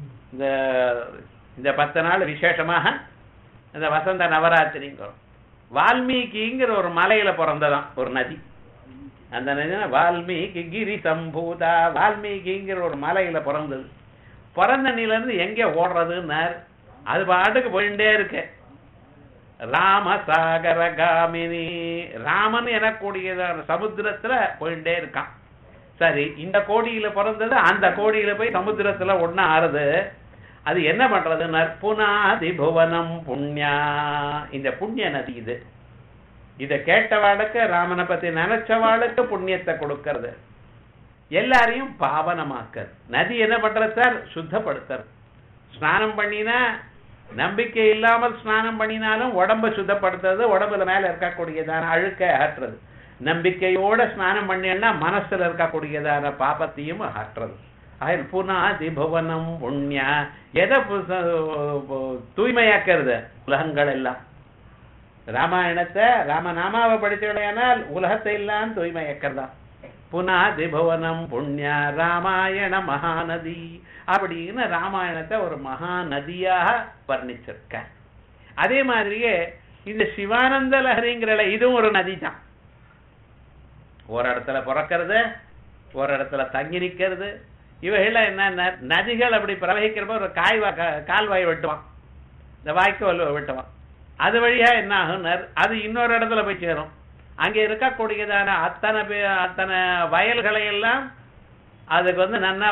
இந்த 10 நாள் விசேஷமாக இந்த வசந்த நவராத்திரிங்கிறோம். வால்மீகிங்கிற ஒரு மலையில பிறந்ததான் ஒரு நதி. அந்த நதி வால்மீகி கிரி சம்பூதா. வால்மீகிங்கிற ஒரு மலையில பிறந்தது. பிறந்த நிலிருந்து எங்க ஓடுறதுன்னு அது பாட்டுக்கு போயிட்டே இருக்கு. ராமசாகர காமினி, ராமன் எனக்கூடியதான சமுத்திரத்துல போயிட்டே இருக்கான். சரி, இந்த கோடியில பிறந்தது அந்த கோடியில போய் சமுத்திரத்துல ஒண்ணா ஆறுது. அது என்ன பண்றது, நற்புனாதி புவனம் புண்ணியா. இந்த புண்ணிய நதி இது. இதை கேட்டவாளுக்கு, ராமனை பத்தி நினைச்சவாளுக்கு புண்ணியத்தை கொடுக்கறது, எல்லாரையும் பாவனமாக்கிறது. நதி என்ன பண்றது சார், சுத்தப்படுத்துறது. ஸ்நானம் பண்ணினா, நம்பிக்கை இல்லாமல் ஸ்நானம் பண்ணினாலும் உடம்ப சுத்தப்படுத்துறது, உடம்புல மேல இருக்கக்கூடியதான அழுக்க அகற்றுறது. நம்பிக்கையோட ஸ்நானம் பண்ணினா மனசுல இருக்கக்கூடியதான பாபத்தையும் அகற்றுறது. புனாதி புவனம் புண்ணியா. எதை தூய்மையாக்கிறது, உலகங்கள் எல்லாம். ராமாயணத்தை ராமநாமாவை படிச்சோடையானால் உலகத்தை எல்லாம் தூய்மையாக்கிறதா. புனாதி புவனம் புண்ணியா ராமாயண மகாநதி அப்படின்னு ராமாயணத்தை ஒரு மகாநதியாக வர்ணிச்சிருக்க. அதே மாதிரியே இந்த சிவானந்த லஹரிங்கிற இதுவும் ஒரு நதி தான். ஒரு இடத்துல பிறக்கிறது, ஒரு இடத்துல தங்கி நிற்கிறது. இவைகள்லாம் என்ன, நதிகள் அப்படி பிரவகிக்கிறப்ப ஒரு கால்வாய் வெட்டுவான், இந்த வாய்க்கால் வெட்டுவான். அது வழியா என்ன ஆகும், அது இன்னொரு இடத்துல போய் சேரும். அங்கே இருக்கக்கூடியதான அத்தனை வயல்களை எல்லாம் அதுக்கு நன்னா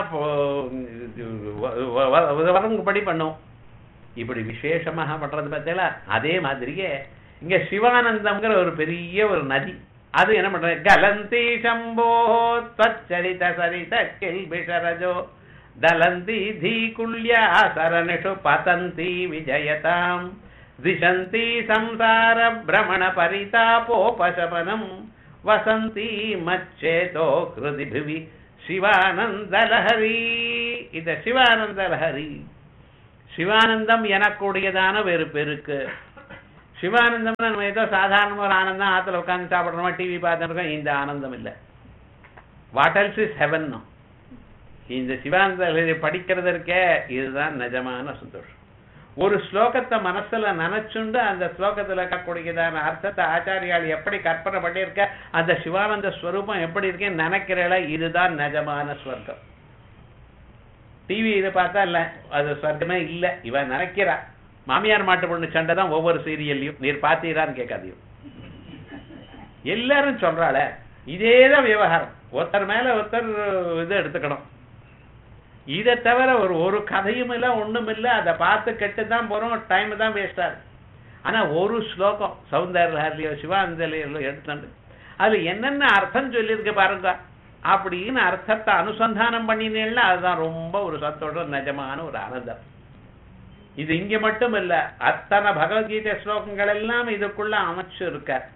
வரங்குபடி பண்ணும். இப்படி விசேஷமாக பண்றது பார்த்தீங்களா. அதே மாதிரியே இங்க சிவானந்தம்ங்கிற ஒரு பெரிய ஒரு நதி. அது என்ன பண்ற, கலந்தி சம்போ தச்சரித சரித கில்பிஷரஜோ தலந்தி தீகுல்யா சரணிஷு பதந்தி விஜயதாம் திசந்தி சம்சார பிரமண பரிதாபோபசமனம் வசந்தி மச்சேதோ ஹிருதி புவி சிவானந்த லஹரி. இந்த சிவானந்த லஹரி, சிவானந்தம் எனக்கூடியதான வேறு பெருக்கு. சிவானந்தம் நம்ம ஏதோ சாதாரண ஒரு ஆனந்தம், ஆத்துல உட்காந்து சாப்பிடுறோமா, டிவி பார்த்துருக்கோம், இந்த ஆனந்தம் இல்லை. What else is heaven? இந்த சிவானந்த படிக்கிறதற்கே இதுதான் நிஜமான சந்தோஷம். ஒரு ஸ்லோகத்தை மனசுல நினைச்சுண்டு அந்த ஸ்லோகத்துல இருக்கக்கூடியதான அர்த்தத்தை ஆச்சாரியால் எப்படி கற்பனை பண்ணியிருக்க, அந்த சிவானந்த ஸ்வரூபம் எப்படி இருக்கேன்னு நினைக்கிறேல, இதுதான் நிஜமான ஸ்வர்க்கம். டிவி இதை பார்த்தா இல்ல, அது ஸ்வர்க்கமே இல்லை. இவன் நினைக்கிறா மாமியார் மாட்டு பொண்ணு சண்டை தான் ஒவ்வொரு சீரியல்லையும். நீர் பார்த்தீரான்னு கேட்காதையும் எல்லாரும் சொல்றாள, இதேதான் விவகாரம். ஒருத்தர் மேல ஒருத்தர் இது எடுத்துக்கணும். இதை தவிர ஒரு கதையும் இல்லை, ஒண்ணும் இல்லை. அதை பார்த்து கெட்டுதான் போறோம், டைம் தான் வேஸ்டா இருக்கு. ஆனா ஒரு ஸ்லோகம் சௌந்தர்யோ சிவானந்தலையோ எடுத்துட்டு அதுல என்னென்ன அர்த்தம் சொல்லியிருக்கு பாருங்க, அப்படின்னு அர்த்தத்தை அனுசந்தானம் பண்ணினேன்னா அதுதான் ரொம்ப ஒரு சத்தோட நிஜமான ஒரு ஆனந்தம். இது இங்க மட்டும் இல்ல, அத்தனை பகவத்கீதை ஸ்லோகங்கள் எல்லாம் இதுக்குள்ள அமைச்சு இருக்க.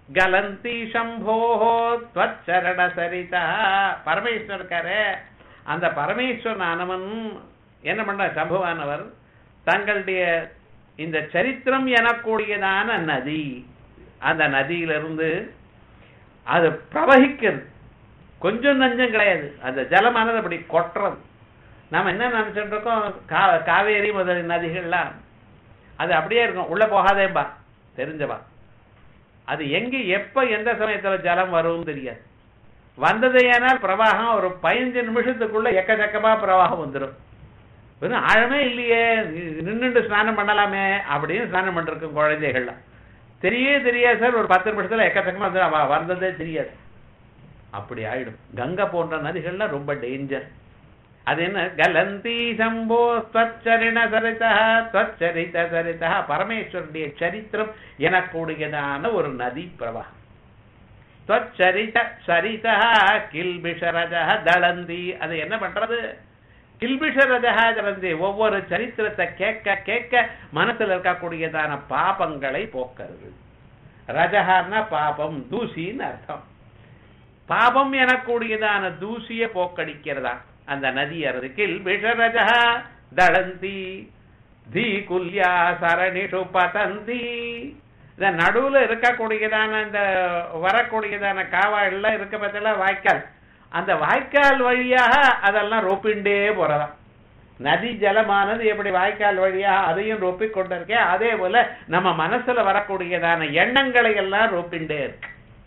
கலந்தி சம்போஹோ த்வச்சரண சரிதா. பரமேஸ்வரர் இருக்காரு, அந்த பரமேஸ்வரனானவன் என்ன பண்ற, சம்புவானவர் தங்களுடைய இந்த சரித்திரம் எனக்கூடியதான நதி, அந்த நதியிலிருந்து அது பிரவகிக்கிறது, கொஞ்சம் நஞ்சம் கிடையாது, அந்த ஜலமானது அப்படி கொட்டுறது. நாம என்ன நினைச்சுட்டு இருக்கோம், காவேரி முதல் நதிகள்லாம் அது அப்படியே இருக்கும், உள்ள போகாதேம்பா தெரிஞ்சவா. அது எங்க எப்ப எந்த சமயத்துல ஜலம் வரும் தெரியாது. வந்ததையானால் பிரவாகம் ஒரு 15 நிமிஷத்துக்குள்ள எக்கச்சக்கமா பிரவாகம் வந்துடும். வெறும் ஆழமே இல்லையே, நின்றுட்டு ஸ்நானம் பண்ணலாமே அப்படின்னு ஸ்நானம் பண்ணிருக்கும் குழந்தைகள்லாம். தெரியாது சார், ஒரு 10 நிமிஷத்துல எக்கச்சக்கமா வந்ததே தெரியாது, அப்படி ஆயிடும். கங்கை போன்ற நதிகள்லாம் ரொம்ப டேஞ்சர். அது என்ன, கலந்தி சம்போ ஸ்வச்சரிண சரிதா ஸ்வச்சரித சரிதா. பரமேஸ்வருடைய சரித்திரம் எனக்கூடியதான ஒரு நதி பிரவாகம். ஸ்வச்சரித சரிதா கில்பிஷரஜா தளந்தி. அது என்ன பண்றது, கில்பிஷரஜா தளந்தி. ஒவ்வொரு சரித்திரத்தை கேட்க கேட்க மனசுல இருக்கக்கூடியதான பாபங்களை போக்கிறது. ரஜஹான்னா பாபம், தூசின்னு அர்த்தம். பாபம் எனக்கூடியதான தூசிய போக்கடிக்கிறதா அந்த நதி அறது. கில்பிஷரஜா தளந்தி தி குல்யா சரணிஷு பதந்தி. இந்த நடுவுல இருக்கக்கூடியதான இந்த வரக்கூடியதான காவாய்ல இருக்க பத்தில வாய்க்கால், அந்த வாய்க்கால் வழியாக அதெல்லாம் ரொப்பிண்டே போறதா. நதி ஜலமானது எப்படி வாய்க்கால் வழியாக அதையும் ரொப்பி கொண்டிருக்க, அதே போல நம்ம மனசுல வரக்கூடியதான எண்ணங்களை எல்லாம் ரொப்பிண்டே இருக்கு.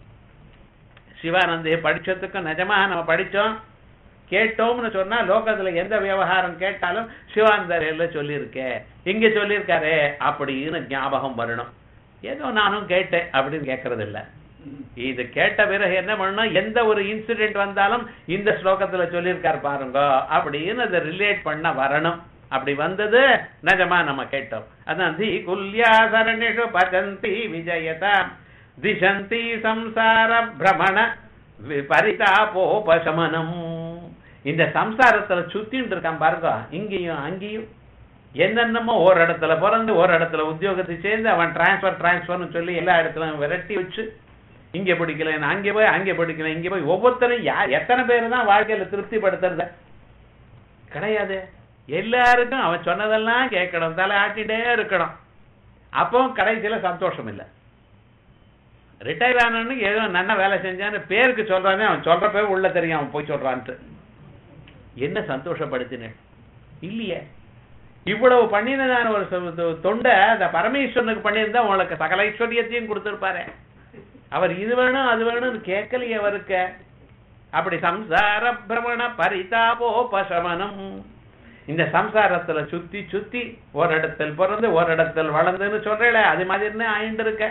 சிவானந்தையை படிச்சதுக்கும் நிஜமா நம்ம படிச்சோம் கேட்டோம்னு சொன்னா லோகத்துல எந்த விவகாரம் கேட்டாலும் சிவானந்தரையில சொல்லியிருக்கேன், இங்க சொல்லியிருக்காரு அப்படின்னு ஞாபகம் வரணும். ஏதோ நானும் கேட்டேன் அப்படின்னு கேட்கறது இல்ல. இது கேட்ட பிறகு என்ன பண்ணணும், எந்த ஒரு இன்சிடென்ட் வந்தாலும் இந்த ஸ்லோகத்துல சொல்லியிருக்காரு பாருங்க அப்படின்னு அதை ரிலேட் பண்ண வரணும். அப்படி வந்தது நிஜமா நம்ம கேட்டோம். அதான் தி குல்யா சரணிஷு பஜந்தி விஜயதா திசந்தி சம்சார பிரமண பரிதாபோபசமனம். இந்த சம்சாரத்துல சுத்தின்னு இருக்கான் பாருங்க, இங்கேயும் அங்கேயும் என்னென்னமோ ஒரு இடத்துல பிறந்து ஒரு இடத்துல உத்தியோகத்தை சேர்ந்து அவன் டிரான்ஸ்பர்னு சொல்லி எல்லா இடத்துலயும் விரட்டி வச்சு, இங்க படிக்கல அங்கே போய், அங்கே படிக்கல இங்கே போய், ஒவ்வொருத்தரும் எத்தனை பேரு தான் வாழ்க்கையில திருப்திப்படுத்துறத கிடையாது. எல்லாருக்கும் அவன் சொன்னதெல்லாம் கேட்கணும், தலை ஆட்டிட்டே இருக்கணும். அப்போ கடைசியில சந்தோஷம் இல்லை. ரிட்டையர் ஆனு ஏதோ நல்ல வேலை செஞ்சான்னு பேருக்கு சொல்றானே, அவன் சொல்ற பேர் உள்ள தெரியும் அவன் போய் சொல்றான்ட்டு. என்ன சந்தோஷப்படுத்தினேன் இல்லையே. இவ்வளவு பண்ணினதான ஒரு தொண்டை அந்த பரமேஸ்வரனுக்கு பண்ணியிருந்தா உங்களுக்கு சகல ஐஸ்வர்யத்தையும் கொடுத்திருப்பாரு. அவர் இது வேணும் அது வேணும்னு கேட்கலையே அவருக்கு. அப்படி சம்சார பிரமண பரிதாபோபசமனம். இந்த சம்சாரத்துல சுத்தி சுத்தி ஒரு இடத்தில் பிறந்து ஒரு இடத்தில் வளர்ந்துன்னு சொல்றேன், அது மாதிரி ஆயிட்டு இருக்க.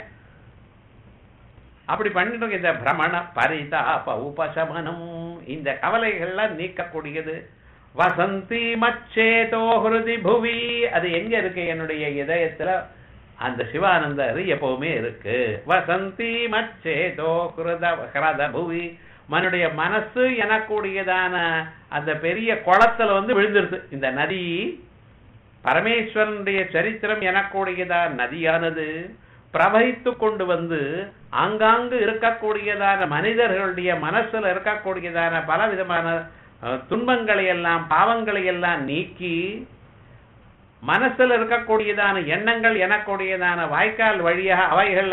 அப்படி பண்ணிட்டு இந்த பிரமண பரிதாப உபசமனம், இந்த கவலைகள்லாம் நீக்கக்கூடியது. வசந்தி மச்சேதோ ஹிருதி புவி. அது எங்க இருக்கு, என்னுடைய இதயத்துல அந்த சிவானந்தர் எப்பவுமே இருக்கு. வசந்தி மச்சேதோ ஹிருத புவி. மனுடைய மனசு எனக்கூடியதான அந்த பெரிய குளத்துல விழுந்துருது. இந்த நதி பரமேஸ்வரனுடைய சரித்திரம் எனக்கூடியதான நதியானது பிரவகித்து கொண்டு வந்து ஆங்காங்கு இருக்கக்கூடியதான மனிதர்களுடைய மனசுல இருக்கக்கூடியதான பல விதமான துன்பங்களை எல்லாம் பாவங்களை எல்லாம் நீக்கி மனசுல இருக்கக்கூடியதான எண்ணங்கள் எனக்கூடியதான வாய்க்கால் வழியாக அவைகள்